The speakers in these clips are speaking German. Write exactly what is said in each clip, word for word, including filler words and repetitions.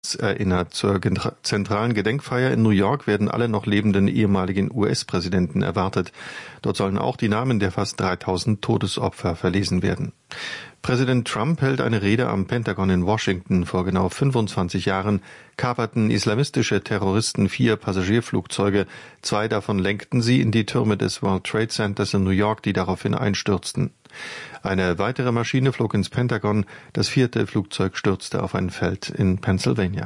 erinnert. Zur zentralen Gedenkfeier in New York werden alle noch lebenden ehemaligen U S-Präsidenten erwartet. Dort sollen auch die Namen der fast dreitausend Todesopfer verlesen werden. Präsident Trump hält eine Rede am Pentagon in Washington. Vor genau fünfundzwanzig Jahren kaperten islamistische Terroristen vier Passagierflugzeuge. Zwei davon lenkten sie in die Türme des World Trade Centers in New York, die daraufhin einstürzten. Eine weitere Maschine flog ins Pentagon. Das vierte Flugzeug stürzte auf ein Feld in Pennsylvania.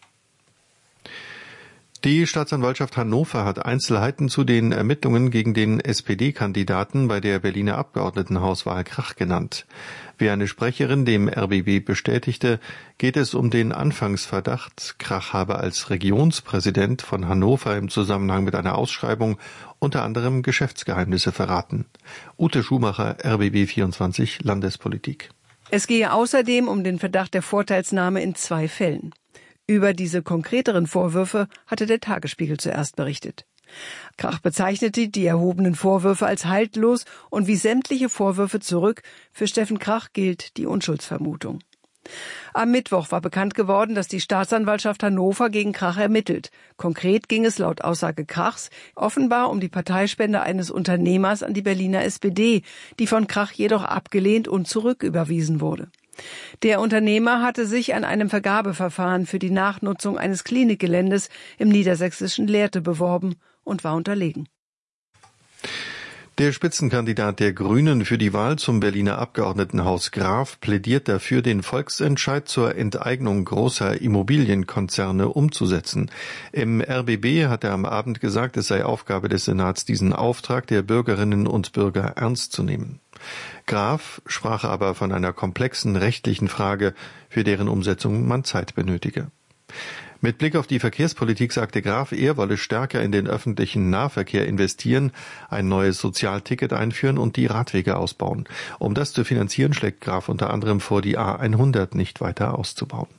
Die Staatsanwaltschaft Hannover hat Einzelheiten zu den Ermittlungen gegen den S P D-Kandidaten bei der Berliner Abgeordnetenhauswahl Krach genannt. Wie eine Sprecherin dem R B B bestätigte, geht es um den Anfangsverdacht, Krach habe als Regionspräsident von Hannover im Zusammenhang mit einer Ausschreibung unter anderem Geschäftsgeheimnisse verraten. Ute Schumacher, R B B vierundzwanzig Landespolitik. Es gehe außerdem um den Verdacht der Vorteilsnahme in zwei Fällen. Über diese konkreteren Vorwürfe hatte der Tagesspiegel zuerst berichtet. Krach bezeichnete die erhobenen Vorwürfe als haltlos und wies sämtliche Vorwürfe zurück. Für Steffen Krach gilt die Unschuldsvermutung. Am Mittwoch war bekannt geworden, dass die Staatsanwaltschaft Hannover gegen Krach ermittelt. Konkret ging es laut Aussage Krachs offenbar um die Parteispende eines Unternehmers an die Berliner S P D, die von Krach jedoch abgelehnt und zurücküberwiesen wurde. Der Unternehmer hatte sich an einem Vergabeverfahren für die Nachnutzung eines Klinikgeländes im niedersächsischen Lehrte beworben und war unterlegen. Der Spitzenkandidat der Grünen für die Wahl zum Berliner Abgeordnetenhaus Graf plädiert dafür, den Volksentscheid zur Enteignung großer Immobilienkonzerne umzusetzen. Im R B B hat er am Abend gesagt, es sei Aufgabe des Senats, diesen Auftrag der Bürgerinnen und Bürger ernst zu nehmen. Graf sprach aber von einer komplexen rechtlichen Frage, für deren Umsetzung man Zeit benötige. Mit Blick auf die Verkehrspolitik sagte Graf, er wolle stärker in den öffentlichen Nahverkehr investieren, ein neues Sozialticket einführen und die Radwege ausbauen. Um das zu finanzieren, schlägt Graf unter anderem vor, die A hundert nicht weiter auszubauen.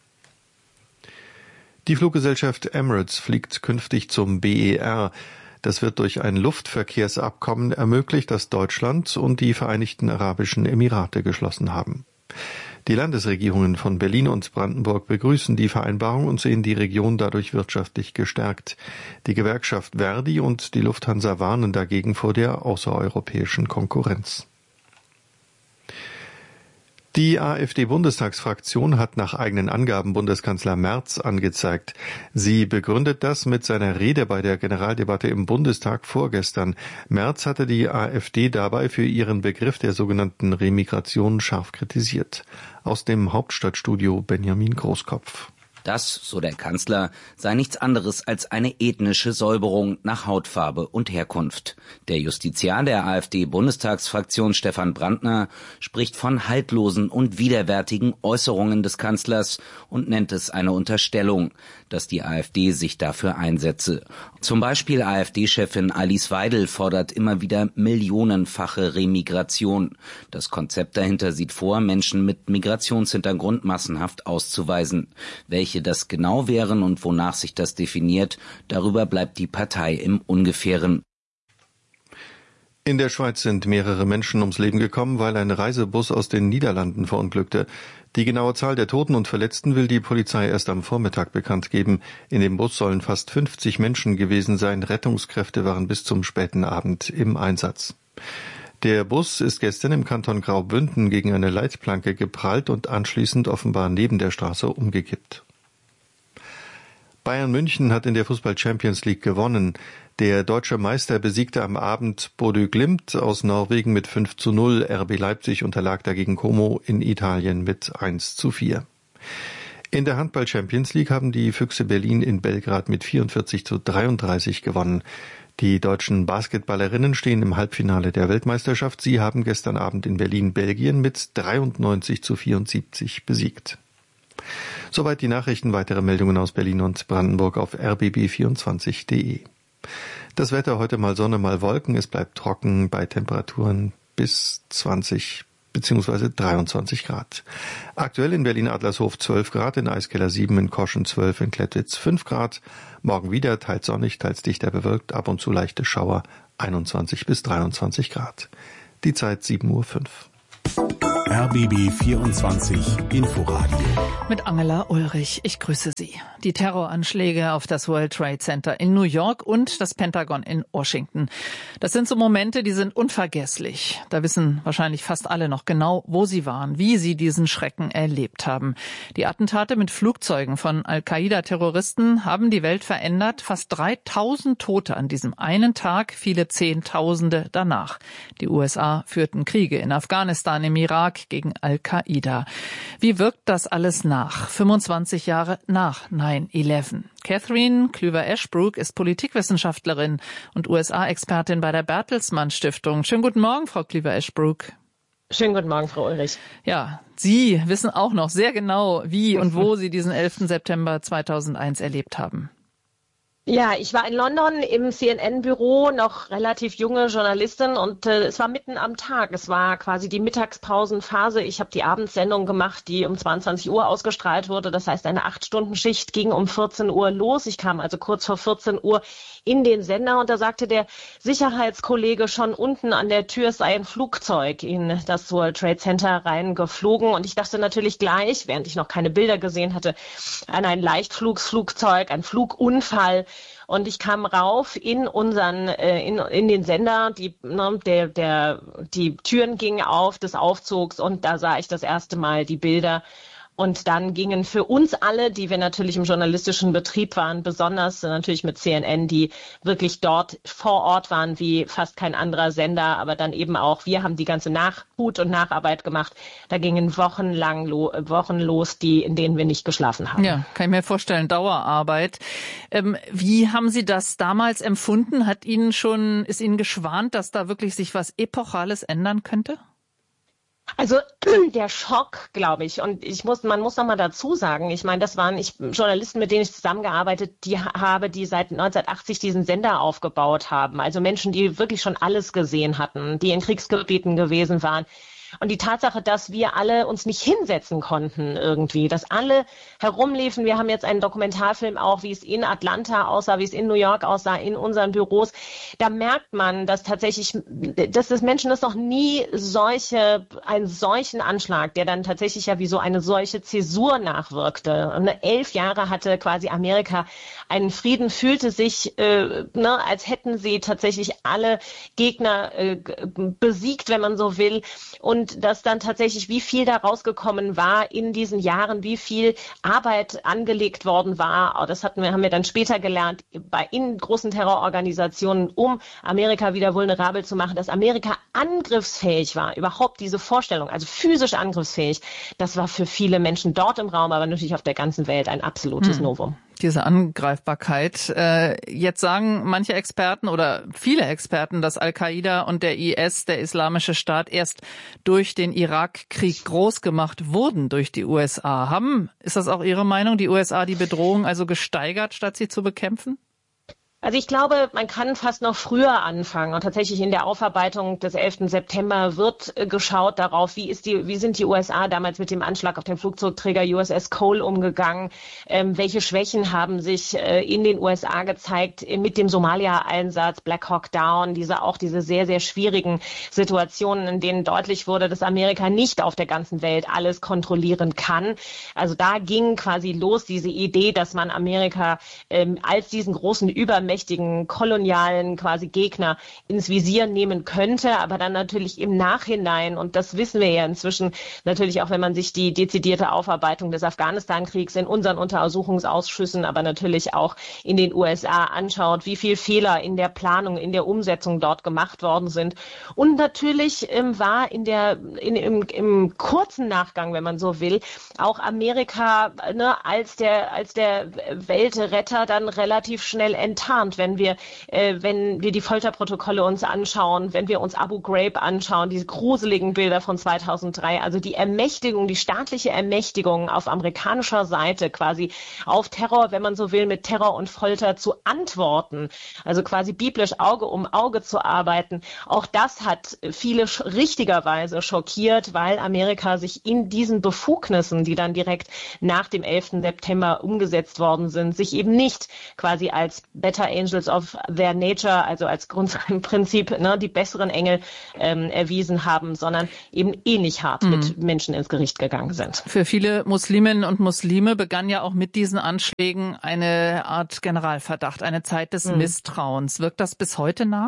Die Fluggesellschaft Emirates fliegt künftig zum B E R. Das wird durch ein Luftverkehrsabkommen ermöglicht, das Deutschland und die Vereinigten Arabischen Emirate geschlossen haben. Die Landesregierungen von Berlin und Brandenburg begrüßen die Vereinbarung und sehen die Region dadurch wirtschaftlich gestärkt. Die Gewerkschaft Verdi und die Lufthansa warnen dagegen vor der außereuropäischen Konkurrenz. Die AfD-Bundestagsfraktion hat nach eigenen Angaben Bundeskanzler Merz angezeigt. Sie begründet das mit seiner Rede bei der Generaldebatte im Bundestag vorgestern. Merz hatte die AfD dabei für ihren Begriff der sogenannten Remigration scharf kritisiert. Aus dem Hauptstadtstudio Benjamin Großkopf. Das, so der Kanzler, sei nichts anderes als eine ethnische Säuberung nach Hautfarbe und Herkunft. Der Justiziar der AfD-Bundestagsfraktion Stefan Brandner spricht von haltlosen und widerwärtigen Äußerungen des Kanzlers und nennt es eine Unterstellung, dass die AfD sich dafür einsetze. Zum Beispiel AfD-Chefin Alice Weidel fordert immer wieder millionenfache Remigration. Das Konzept dahinter sieht vor, Menschen mit Migrationshintergrund massenhaft auszuweisen. Welche das genau wären und wonach sich das definiert, darüber bleibt die Partei im Ungefähren. In der Schweiz sind mehrere Menschen ums Leben gekommen, weil ein Reisebus aus den Niederlanden verunglückte. Die genaue Zahl der Toten und Verletzten will die Polizei erst am Vormittag bekannt geben. In dem Bus sollen fast fünfzig Menschen gewesen sein. Rettungskräfte waren bis zum späten Abend im Einsatz. Der Bus ist gestern im Kanton Graubünden gegen eine Leitplanke geprallt und anschließend offenbar neben der Straße umgekippt. Bayern München hat in der Fußball-Champions League gewonnen. Der deutsche Meister besiegte am Abend Bodø Glimt aus Norwegen mit fünf zu null. R B Leipzig unterlag dagegen Como in Italien mit eins zu vier. In der Handball-Champions League haben die Füchse Berlin in Belgrad mit vierundvierzig zu dreiunddreißig gewonnen. Die deutschen Basketballerinnen stehen im Halbfinale der Weltmeisterschaft. Sie haben gestern Abend in Berlin Belgien mit dreiundneunzig zu vierundsiebzig besiegt. Soweit die Nachrichten. Weitere Meldungen aus Berlin und Brandenburg auf r b b vierundzwanzig punkt d e. Das Wetter heute mal Sonne, mal Wolken. Es bleibt trocken bei Temperaturen bis zwanzig bzw. dreiundzwanzig Grad. Aktuell in Berlin-Adlershof zwölf Grad, in Eiskeller sieben, in Koschen zwölf, in Klettwitz fünf Grad. Morgen wieder teils sonnig, teils dichter bewölkt, ab und zu leichte Schauer, einundzwanzig bis dreiundzwanzig Grad. Die Zeit sieben Uhr fünf. R B B vierundzwanzig Inforadio. Mit Angela Ulrich. Ich grüße Sie. Die Terroranschläge auf das World Trade Center in New York und das Pentagon in Washington. Das sind so Momente, die sind unvergesslich. Da wissen wahrscheinlich fast alle noch genau, wo sie waren, wie sie diesen Schrecken erlebt haben. Die Attentate mit Flugzeugen von Al-Qaida-Terroristen haben die Welt verändert. Fast dreitausend Tote an diesem einen Tag, viele Zehntausende danach. Die U S A führten Kriege in Afghanistan, im Irak gegen Al-Qaida. Wie wirkt das alles nach, fünfundzwanzig Jahre nach nine eleven? Catherine Klüver-Ashbrook ist Politikwissenschaftlerin und U S A-Expertin bei der Bertelsmann Stiftung. Schönen guten Morgen, Frau Klüver-Ashbrook. Schönen guten Morgen, Frau Ulrich. Ja, Sie wissen auch noch sehr genau, wie und wo Sie diesen elften September zweitausendeins erlebt haben. Ja, ich war in London im C N N-Büro, noch relativ junge Journalistin, und äh, es war mitten am Tag. Es war quasi die Mittagspausenphase. Ich habe die Abendsendung gemacht, die um zweiundzwanzig Uhr ausgestrahlt wurde. Das heißt, eine acht-Stunden-Schicht ging um vierzehn Uhr los. Ich kam also kurz vor vierzehn Uhr in den Sender, und da sagte der Sicherheitskollege schon unten an der Tür, es sei ein Flugzeug in das World Trade Center reingeflogen. Und ich dachte natürlich gleich, während ich noch keine Bilder gesehen hatte, an ein Leichtflugflugzeug, ein Flugunfall. Und ich kam rauf in unseren, äh, in, in den Sender, die, ne, der, der, die Türen gingen auf des Aufzugs, und da sah ich das erste Mal die Bilder. Und dann gingen für uns alle, die wir natürlich im journalistischen Betrieb waren, besonders natürlich mit C N N, die wirklich dort vor Ort waren wie fast kein anderer Sender, aber dann eben auch, wir haben die ganze Nachhut und Nacharbeit gemacht. Da gingen wochenlang lo- Wochen los, die, in denen wir nicht geschlafen haben. Ja, kann ich mir vorstellen, Dauerarbeit. Ähm, wie haben Sie das damals empfunden? Hat Ihnen schon, ist Ihnen geschwant, dass da wirklich sich was Epochales ändern könnte? Also der Schock, glaube ich, und ich muss, man muss noch mal dazu sagen, ich meine, das waren ich, Journalisten, mit denen ich zusammengearbeitet, die habe, die seit neunzehnhundertachtzig diesen Sender aufgebaut haben. Also Menschen, die wirklich schon alles gesehen hatten, die in Kriegsgebieten gewesen waren. Und die Tatsache, dass wir alle uns nicht hinsetzen konnten irgendwie, dass alle herumliefen. Wir haben jetzt einen Dokumentarfilm auch, wie es in Atlanta aussah, wie es in New York aussah, in unseren Büros. Da merkt man, dass tatsächlich, dass das Menschen das noch nie solche, einen solchen Anschlag, der dann tatsächlich ja wie so eine solche Zäsur nachwirkte. Und elf Jahre hatte quasi Amerika einen Frieden, fühlte sich, äh, ne, als hätten sie tatsächlich alle Gegner äh, besiegt, wenn man so will. Und Und dass dann tatsächlich, wie viel da rausgekommen war in diesen Jahren, wie viel Arbeit angelegt worden war, das hatten wir, haben wir dann später gelernt, bei in großen Terrororganisationen, um Amerika wieder vulnerabel zu machen, dass Amerika angriffsfähig war. Überhaupt diese Vorstellung, also physisch angriffsfähig, das war für viele Menschen dort im Raum, aber natürlich auf der ganzen Welt ein absolutes hm. Novum. Diese Angreifbarkeit. Äh, jetzt sagen manche Experten oder viele Experten, dass Al-Qaida und der I S, der Islamische Staat, erst durch den Irakkrieg groß gemacht wurden durch die U S A. Haben, ist das auch Ihre Meinung, die U S A die Bedrohung also gesteigert, statt sie zu bekämpfen? Also ich glaube, man kann fast noch früher anfangen, und tatsächlich in der Aufarbeitung des elften September wird äh, geschaut darauf, wie ist die, wie sind die U S A damals mit dem Anschlag auf den Flugzeugträger U S S Cole umgegangen, ähm, welche Schwächen haben sich äh, in den U S A gezeigt äh, mit dem Somalia-Einsatz, Black Hawk Down, diese auch diese sehr, sehr schwierigen Situationen, in denen deutlich wurde, dass Amerika nicht auf der ganzen Welt alles kontrollieren kann. Also da ging quasi los diese Idee, dass man Amerika ähm, als diesen großen Übermächtigen mächtigen kolonialen quasi Gegner ins Visier nehmen könnte, aber dann natürlich im Nachhinein, und das wissen wir ja inzwischen, natürlich auch wenn man sich die dezidierte Aufarbeitung des Afghanistan-Kriegs in unseren Untersuchungsausschüssen, aber natürlich auch in den U S A anschaut, wie viel Fehler in der Planung, in der Umsetzung dort gemacht worden sind. Und natürlich ähm, war in der in, im, im kurzen Nachgang, wenn man so will, auch Amerika ne, als der als der Weltretter dann relativ schnell enttarnt. Wenn wir, äh, wenn wir die Folterprotokolle uns anschauen, wenn wir uns Abu Ghraib anschauen, diese gruseligen Bilder von zweitausenddrei, also die Ermächtigung, die staatliche Ermächtigung auf amerikanischer Seite quasi auf Terror, wenn man so will, mit Terror und Folter zu antworten, also quasi biblisch Auge um Auge zu arbeiten, auch das hat viele sch- richtigerweise schockiert, weil Amerika sich in diesen Befugnissen, die dann direkt nach dem elften September umgesetzt worden sind, sich eben nicht quasi als Better Angels of their nature, also als Grundprinzip, ne, die besseren Engel ähm, erwiesen haben, sondern eben ähnlich hart mhm. mit Menschen ins Gericht gegangen sind. Für viele Musliminnen und Muslime begann ja auch mit diesen Anschlägen eine Art Generalverdacht, eine Zeit des mhm. Misstrauens. Wirkt das bis heute nach?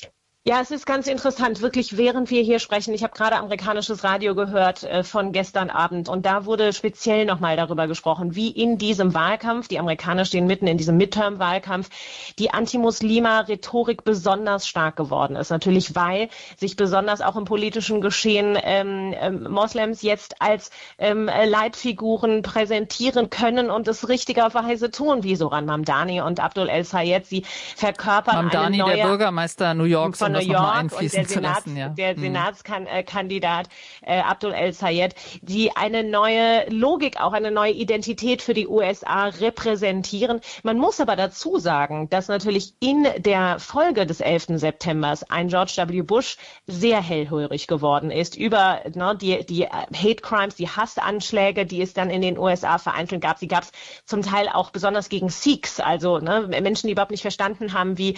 Ja, es ist ganz interessant, wirklich während wir hier sprechen. Ich habe gerade amerikanisches Radio gehört äh, von gestern Abend und da wurde speziell nochmal darüber gesprochen, wie in diesem Wahlkampf, die Amerikaner stehen mitten in diesem Midterm-Wahlkampf, die Anti-Muslima-Rhetorik besonders stark geworden ist. Natürlich, weil sich besonders auch im politischen Geschehen ähm, ähm, Moslems jetzt als ähm, Leitfiguren präsentieren können und es richtigerweise tun, wie Soran Mamdani und Abdul El-Sayed. Sie verkörpern Mamdani, eine neue... der Bürgermeister New Yorks, von um das New York noch mal einfließen und der, Senats, zu lassen, ja. der Senatskandidat äh, Abdul El-Sayed, die eine neue Logik, auch eine neue Identität für die U S A repräsentieren. Man muss aber dazu sagen, dass natürlich in der Folge des elften September ein George W. Bush sehr hellhörig geworden ist über ne, die, die Hate Crimes, die Hassanschläge, die es dann in den U S A vereinzelt gab. Sie gab es zum Teil auch besonders gegen Sikhs, also ne, Menschen, die überhaupt nicht verstanden haben, wie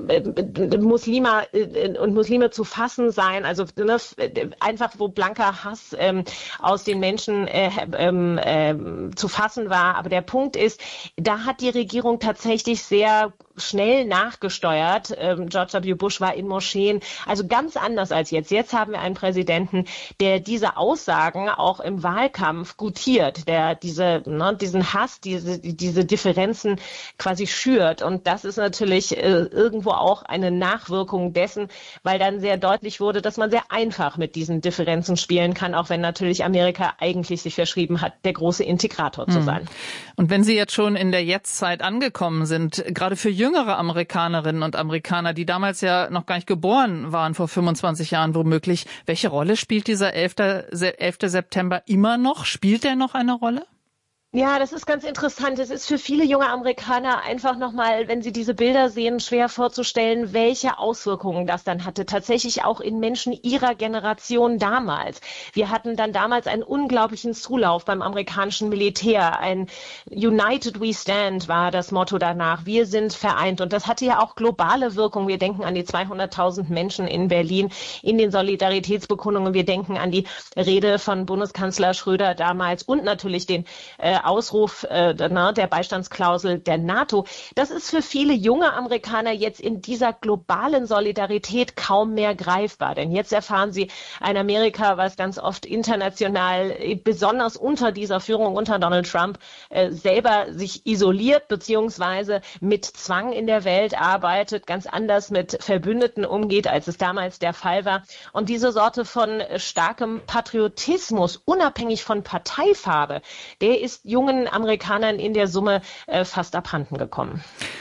äh, Muslime und Muslime zu fassen seien, also ne, einfach wo blanker Hass ähm, aus den Menschen äh, ähm, äh, zu fassen war. Aber der Punkt ist, da hat die Regierung tatsächlich sehr schnell nachgesteuert. Ähm, George W. Bush war in Moscheen, also ganz anders als jetzt. Jetzt haben wir einen Präsidenten, der diese Aussagen auch im Wahlkampf gutiert, der diese ne, diesen Hass, diese diese Differenzen quasi schürt. Und das ist natürlich äh, irgendwo auch eine Nachwirkung dessen, weil dann sehr deutlich wurde, dass man sehr einfach mit diesen Differenzen spielen kann, auch wenn natürlich Amerika eigentlich sich verschrieben hat, der große Integrator zu sein. Und wenn Sie jetzt schon in der Jetztzeit angekommen sind, gerade für jüngere Amerikanerinnen und Amerikaner, die damals ja noch gar nicht geboren waren, vor fünfundzwanzig Jahren womöglich, welche Rolle spielt dieser elfte September immer noch? Spielt der noch eine Rolle? Ja, das ist ganz interessant. Es ist für viele junge Amerikaner einfach nochmal, wenn sie diese Bilder sehen, schwer vorzustellen, welche Auswirkungen das dann hatte. Tatsächlich auch in Menschen ihrer Generation damals. Wir hatten dann damals einen unglaublichen Zulauf beim amerikanischen Militär. Ein United We Stand war das Motto danach. Wir sind vereint. Und das hatte ja auch globale Wirkung. Wir denken an die zweihunderttausend Menschen in Berlin in den Solidaritätsbekundungen. Wir denken an die Rede von Bundeskanzler Schröder damals und natürlich den äh, Ausruf äh, der Beistandsklausel der NATO. Das ist für viele junge Amerikaner jetzt in dieser globalen Solidarität kaum mehr greifbar. Denn jetzt erfahren sie ein Amerika, was ganz oft international, besonders unter dieser Führung, unter Donald Trump, äh, selber sich isoliert beziehungsweise mit Zwang in der Welt arbeitet, ganz anders mit Verbündeten umgeht, als es damals der Fall war. Und diese Sorte von starkem Patriotismus, unabhängig von Parteifarbe, der ist jungen Amerikanern in der Summe äh, fast abhanden gekommen.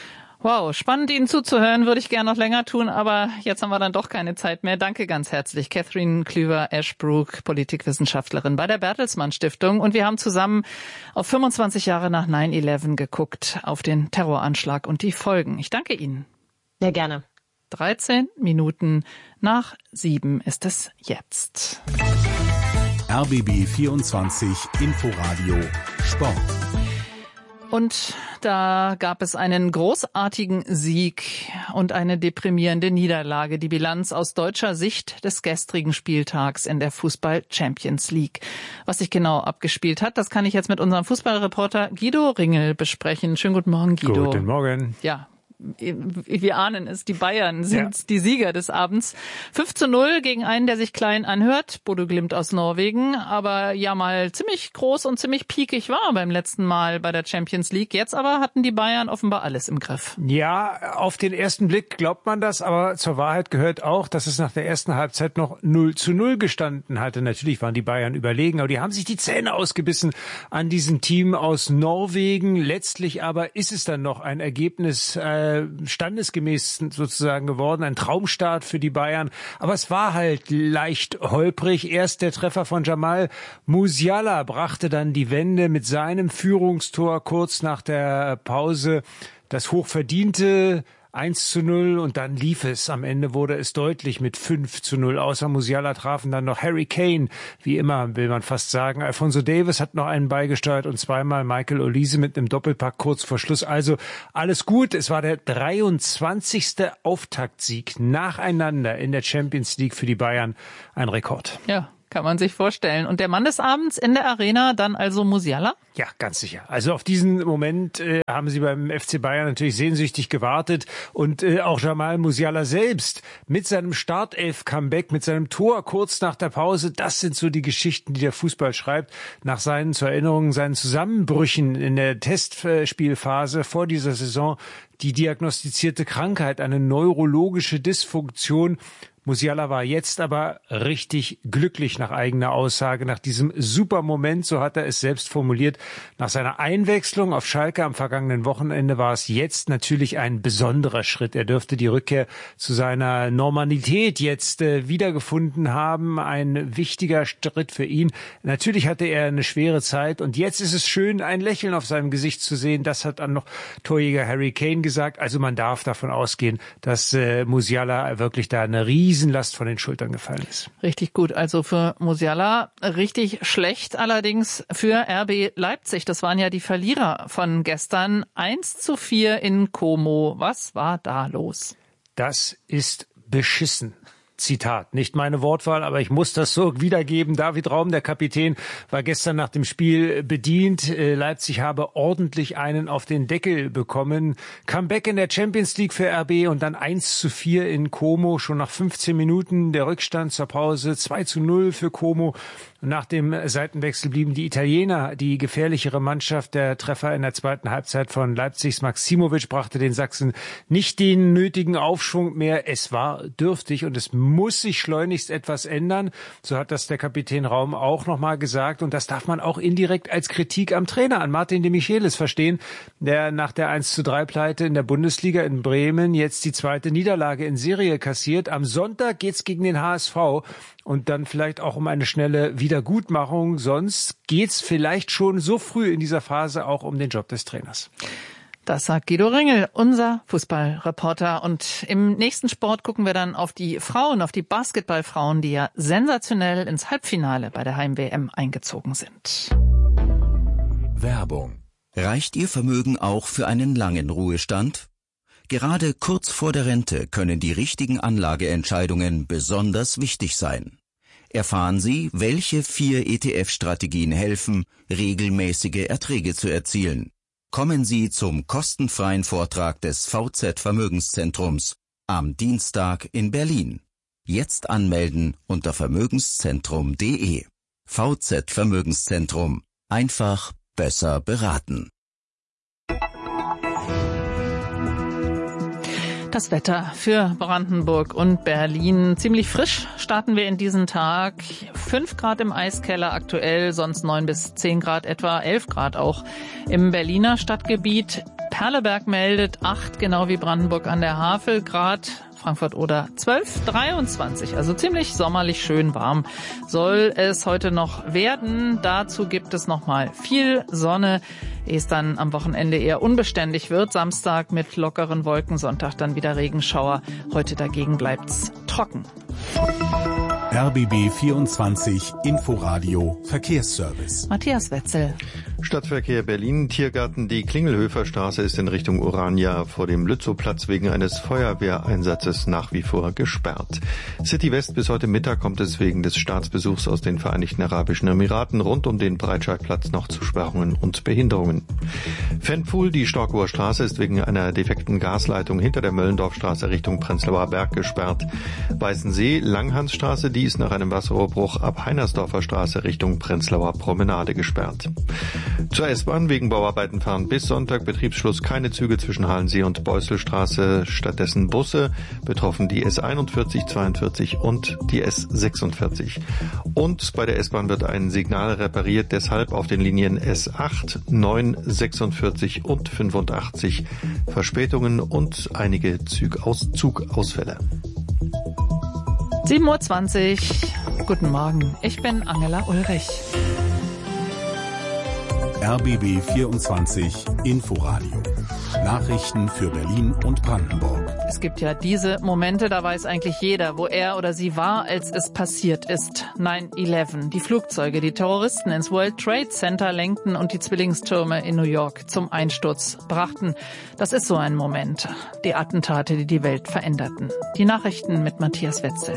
Wow, spannend Ihnen zuzuhören, würde ich gerne noch länger tun, aber jetzt haben wir dann doch keine Zeit mehr. Danke ganz herzlich, Catherine Klüver-Ashbrook, Politikwissenschaftlerin bei der Bertelsmann Stiftung. Und wir haben zusammen auf fünfundzwanzig Jahre nach nine eleven geguckt, auf den Terroranschlag und die Folgen. Ich danke Ihnen. Sehr gerne. dreizehn Minuten nach sieben ist es jetzt. R B B vierundzwanzig Inforadio Sport. Und da gab es einen großartigen Sieg und eine deprimierende Niederlage. Die Bilanz aus deutscher Sicht des gestrigen Spieltags in der Fußball-Champions League. Was sich genau abgespielt hat, das kann ich jetzt mit unserem Fußballreporter Guido Ringel besprechen. Schönen guten Morgen, Guido. Guten Morgen. Ja. Wir ahnen es, die Bayern sind ja die Sieger des Abends. fünf zu null gegen einen, der sich klein anhört, Bodo Glimt aus Norwegen, aber ja mal ziemlich groß und ziemlich piekig war beim letzten Mal bei der Champions League. Jetzt aber hatten die Bayern offenbar alles im Griff. Ja, auf den ersten Blick glaubt man das, aber zur Wahrheit gehört auch, dass es nach der ersten Halbzeit noch null zu null gestanden hatte. Natürlich waren die Bayern überlegen, aber die haben sich die Zähne ausgebissen an diesem Team aus Norwegen. Letztlich aber ist es dann noch ein Ergebnis, äh, standesgemäß sozusagen geworden, ein Traumstart für die Bayern. Aber es war halt leicht holprig. Erst der Treffer von Jamal Musiala brachte dann die Wende mit seinem Führungstor kurz nach der Pause. Das hochverdiente eins zu null und dann lief es. Am Ende wurde es deutlich mit fünf zu null. Außer Musiala trafen dann noch Harry Kane, wie immer will man fast sagen. Alphonso Davies hat noch einen beigesteuert und zweimal Michael Olise mit einem Doppelpack kurz vor Schluss. Also alles gut. Es war der dreiundzwanzigste Auftaktsieg nacheinander in der Champions League für die Bayern. Ein Rekord. Ja. Kann man sich vorstellen. Und der Mann des Abends in der Arena dann also Musiala? Ja, ganz sicher. Also auf diesen Moment äh, haben sie beim F C Bayern natürlich sehnsüchtig gewartet und äh, auch Jamal Musiala selbst mit seinem Startelf-Comeback, mit seinem Tor kurz nach der Pause, das sind so die Geschichten, die der Fußball schreibt. Nach seinen, zur Erinnerung, seinen Zusammenbrüchen in der Testspielphase vor dieser Saison, die diagnostizierte Krankheit, eine neurologische Dysfunktion. Musiala war jetzt aber richtig glücklich nach eigener Aussage, nach diesem super Moment, so hat er es selbst formuliert. Nach seiner Einwechslung auf Schalke am vergangenen Wochenende war es jetzt natürlich ein besonderer Schritt. Er dürfte die Rückkehr zu seiner Normalität jetzt äh, wiedergefunden haben. Ein wichtiger Schritt für ihn. Natürlich hatte er eine schwere Zeit und jetzt ist es schön, ein Lächeln auf seinem Gesicht zu sehen. Das hat dann noch Torjäger Harry Kane gesagt. Also man darf davon ausgehen, dass äh, Musiala wirklich da eine riesige Riesenlast von den Schultern gefallen ist. Richtig gut, also für Musiala richtig schlecht allerdings für R B Leipzig. Das waren ja die Verlierer von gestern. eins zu vier in Como. Was war da los? Das ist beschissen. Zitat, nicht meine Wortwahl, aber ich muss das so wiedergeben. David Raum, der Kapitän, war gestern nach dem Spiel bedient. Leipzig habe ordentlich einen auf den Deckel bekommen. Comeback in der Champions League für R B und dann eins zu vier in Como. Schon nach fünfzehn Minuten der Rückstand zur Pause. zwei zu null für Como. Nach dem Seitenwechsel blieben die Italiener die gefährlichere Mannschaft. Der Treffer in der zweiten Halbzeit von Leipzigs Maximovic brachte den Sachsen nicht den nötigen Aufschwung mehr. Es war dürftig und es muss sich schleunigst etwas ändern. So hat das der Kapitän Raum auch nochmal gesagt. Und das darf man auch indirekt als Kritik am Trainer, an Martin de Michelis verstehen, der nach der eins zu drei Pleite in der Bundesliga in Bremen jetzt die zweite Niederlage in Serie kassiert. Am Sonntag geht's gegen den H S V. Und dann vielleicht auch um eine schnelle Wiedergutmachung. Sonst geht's vielleicht schon so früh in dieser Phase auch um den Job des Trainers. Das sagt Guido Ringel, unser Fußballreporter. Und im nächsten Sport gucken wir dann auf die Frauen, auf die Basketballfrauen, die ja sensationell ins Halbfinale bei der Heim-W M eingezogen sind. Werbung. Reicht Ihr Vermögen auch für einen langen Ruhestand? Gerade kurz vor der Rente können die richtigen Anlageentscheidungen besonders wichtig sein. Erfahren Sie, welche vier E T F-Strategien helfen, regelmäßige Erträge zu erzielen. Kommen Sie zum kostenfreien Vortrag des V Z Vermögenszentrums am Dienstag in Berlin. Jetzt anmelden unter vermögenszentrum punkt de. V Z Vermögenszentrum. Einfach besser beraten. Das Wetter für Brandenburg und Berlin. Ziemlich frisch starten wir in diesen Tag. Fünf Grad im Eiskeller aktuell, sonst neun bis zehn Grad etwa, elf Grad auch im Berliner Stadtgebiet. Perleberg meldet acht, genau wie Brandenburg an der Havel, Grad. Frankfurt oder zwölf, dreiundzwanzig, also ziemlich sommerlich schön warm soll es heute noch werden. Dazu gibt es noch mal viel Sonne, ehe es dann am Wochenende eher unbeständig wird. Samstag mit lockeren Wolken, Sonntag dann wieder Regenschauer. Heute dagegen bleibt's trocken. R B B vierundzwanzig Inforadio Verkehrsservice. Matthias Wetzel. Stadtverkehr Berlin, Tiergarten, die Klingelhöfer Straße ist in Richtung Orania vor dem Lützowplatz wegen eines Feuerwehreinsatzes nach wie vor gesperrt. City West bis heute Mittag kommt es wegen des Staatsbesuchs aus den Vereinigten Arabischen Emiraten rund um den Breitscheidplatz noch zu Sperrungen und Behinderungen. Fanpool, die Storkower Straße ist wegen einer defekten Gasleitung hinter der Möllendorfstraße Richtung Prenzlauer Berg gesperrt. Weißensee, Langhansstraße, die ist nach einem Wasserrohrbruch ab Heinersdorfer Straße Richtung Prenzlauer Promenade gesperrt. Zur S-Bahn wegen Bauarbeiten fahren bis Sonntag Betriebsschluss keine Züge zwischen Halensee und Beuselstraße, stattdessen Busse, betroffen die S einundvierzig, zweiundvierzig und die S sechsundvierzig. Und bei der S-Bahn wird ein Signal repariert, deshalb auf den Linien S acht, neun, sechsundvierzig und fünfundachtzig Verspätungen und einige Zugaus- Zugausfälle. sieben Uhr zwanzig. Guten Morgen, ich bin Angela Ulrich. R B B vierundzwanzig Inforadio. Nachrichten für Berlin und Brandenburg. Es gibt ja diese Momente, da weiß eigentlich jeder, wo er oder sie war, als es passiert ist. neun elf. Die Flugzeuge, die Terroristen ins World Trade Center lenkten und die Zwillingstürme in New York zum Einsturz brachten. Das ist so ein Moment. Die Attentate, die die Welt veränderten. Die Nachrichten mit Matthias Wetzel.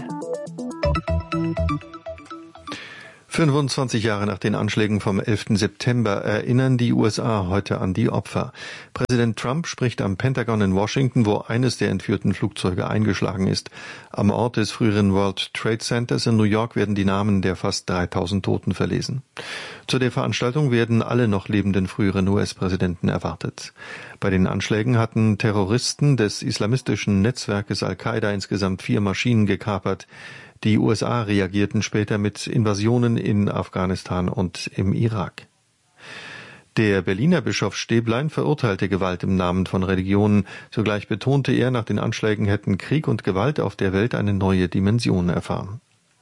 fünfundzwanzig Jahre nach den Anschlägen vom elften September erinnern die U S A heute an die Opfer. Präsident Trump spricht am Pentagon in Washington, wo eines der entführten Flugzeuge eingeschlagen ist. Am Ort des früheren World Trade Centers in New York werden die Namen der fast dreitausend Toten verlesen. Zu der Veranstaltung werden alle noch lebenden früheren U S-Präsidenten erwartet. Bei den Anschlägen hatten Terroristen des islamistischen Netzwerkes Al-Qaida insgesamt vier Maschinen gekapert. Die U S A reagierten später mit Invasionen in Afghanistan und im Irak. Der Berliner Bischof Stäblein verurteilte Gewalt im Namen von Religionen. Zugleich betonte er, nach den Anschlägen hätten Krieg und Gewalt auf der Welt eine neue Dimension erfahren.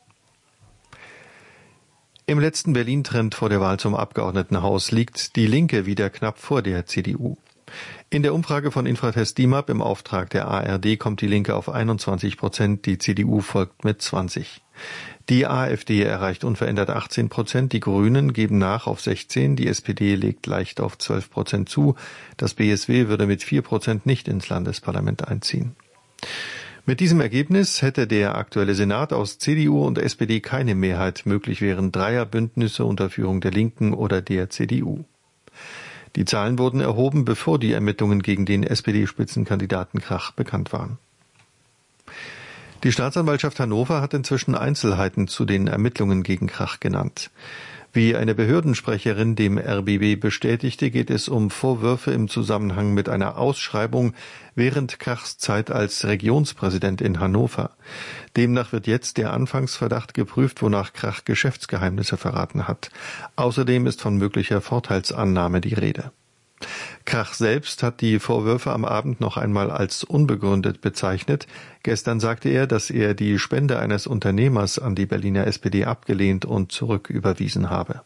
Im letzten Berlin-Trend vor der Wahl zum Abgeordnetenhaus liegt die Linke wieder knapp vor der C D U. In der Umfrage von Infratest DIMAP im Auftrag der A R D kommt die Linke auf einundzwanzig Prozent, die C D U folgt mit zwanzig. Die AfD erreicht unverändert achtzehn Prozent, die Grünen geben nach auf sechzehn, die S P D legt leicht auf zwölf Prozent zu, das B S W würde mit vier Prozent nicht ins Landesparlament einziehen. Mit diesem Ergebnis hätte der aktuelle Senat aus C D U und S P D keine Mehrheit, möglich wären Dreierbündnisse unter Führung der Linken oder der C D U. Die Zahlen wurden erhoben, bevor die Ermittlungen gegen den S P D-Spitzenkandidaten Krach bekannt waren. Die Staatsanwaltschaft Hannover hat inzwischen Einzelheiten zu den Ermittlungen gegen Krach genannt. Wie eine Behördensprecherin dem R B B bestätigte, geht es um Vorwürfe im Zusammenhang mit einer Ausschreibung während Krachs Zeit als Regionspräsident in Hannover. Demnach wird jetzt der Anfangsverdacht geprüft, wonach Krach Geschäftsgeheimnisse verraten hat. Außerdem ist von möglicher Vorteilsannahme die Rede. Krach selbst hat die Vorwürfe am Abend noch einmal als unbegründet bezeichnet. Gestern sagte er, dass er die Spende eines Unternehmers an die Berliner S P D abgelehnt und zurücküberwiesen habe.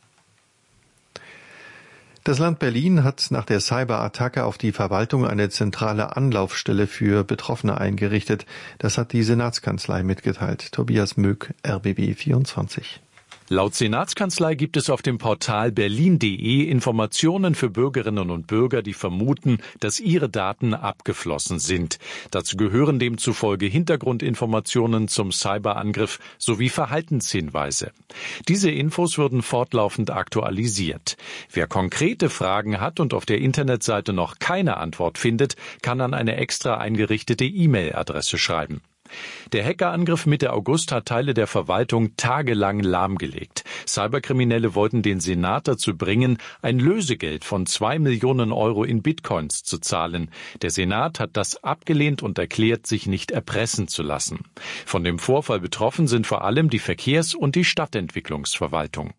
Das Land Berlin hat nach der Cyberattacke auf die Verwaltung eine zentrale Anlaufstelle für Betroffene eingerichtet. Das hat die Senatskanzlei mitgeteilt. Tobias Möck, R B B vierundzwanzig. Laut Senatskanzlei gibt es auf dem Portal berlin punkt de Informationen für Bürgerinnen und Bürger, die vermuten, dass ihre Daten abgeflossen sind. Dazu gehören demzufolge Hintergrundinformationen zum Cyberangriff sowie Verhaltenshinweise. Diese Infos würden fortlaufend aktualisiert. Wer konkrete Fragen hat und auf der Internetseite noch keine Antwort findet, kann an eine extra eingerichtete E-Mail-Adresse schreiben. Der Hackerangriff Mitte August hat Teile der Verwaltung tagelang lahmgelegt. Cyberkriminelle wollten den Senat dazu bringen, ein Lösegeld von zwei Millionen Euro in Bitcoins zu zahlen. Der Senat hat das abgelehnt und erklärt, sich nicht erpressen zu lassen. Von dem Vorfall betroffen sind vor allem die Verkehrs- und die Stadtentwicklungsverwaltung.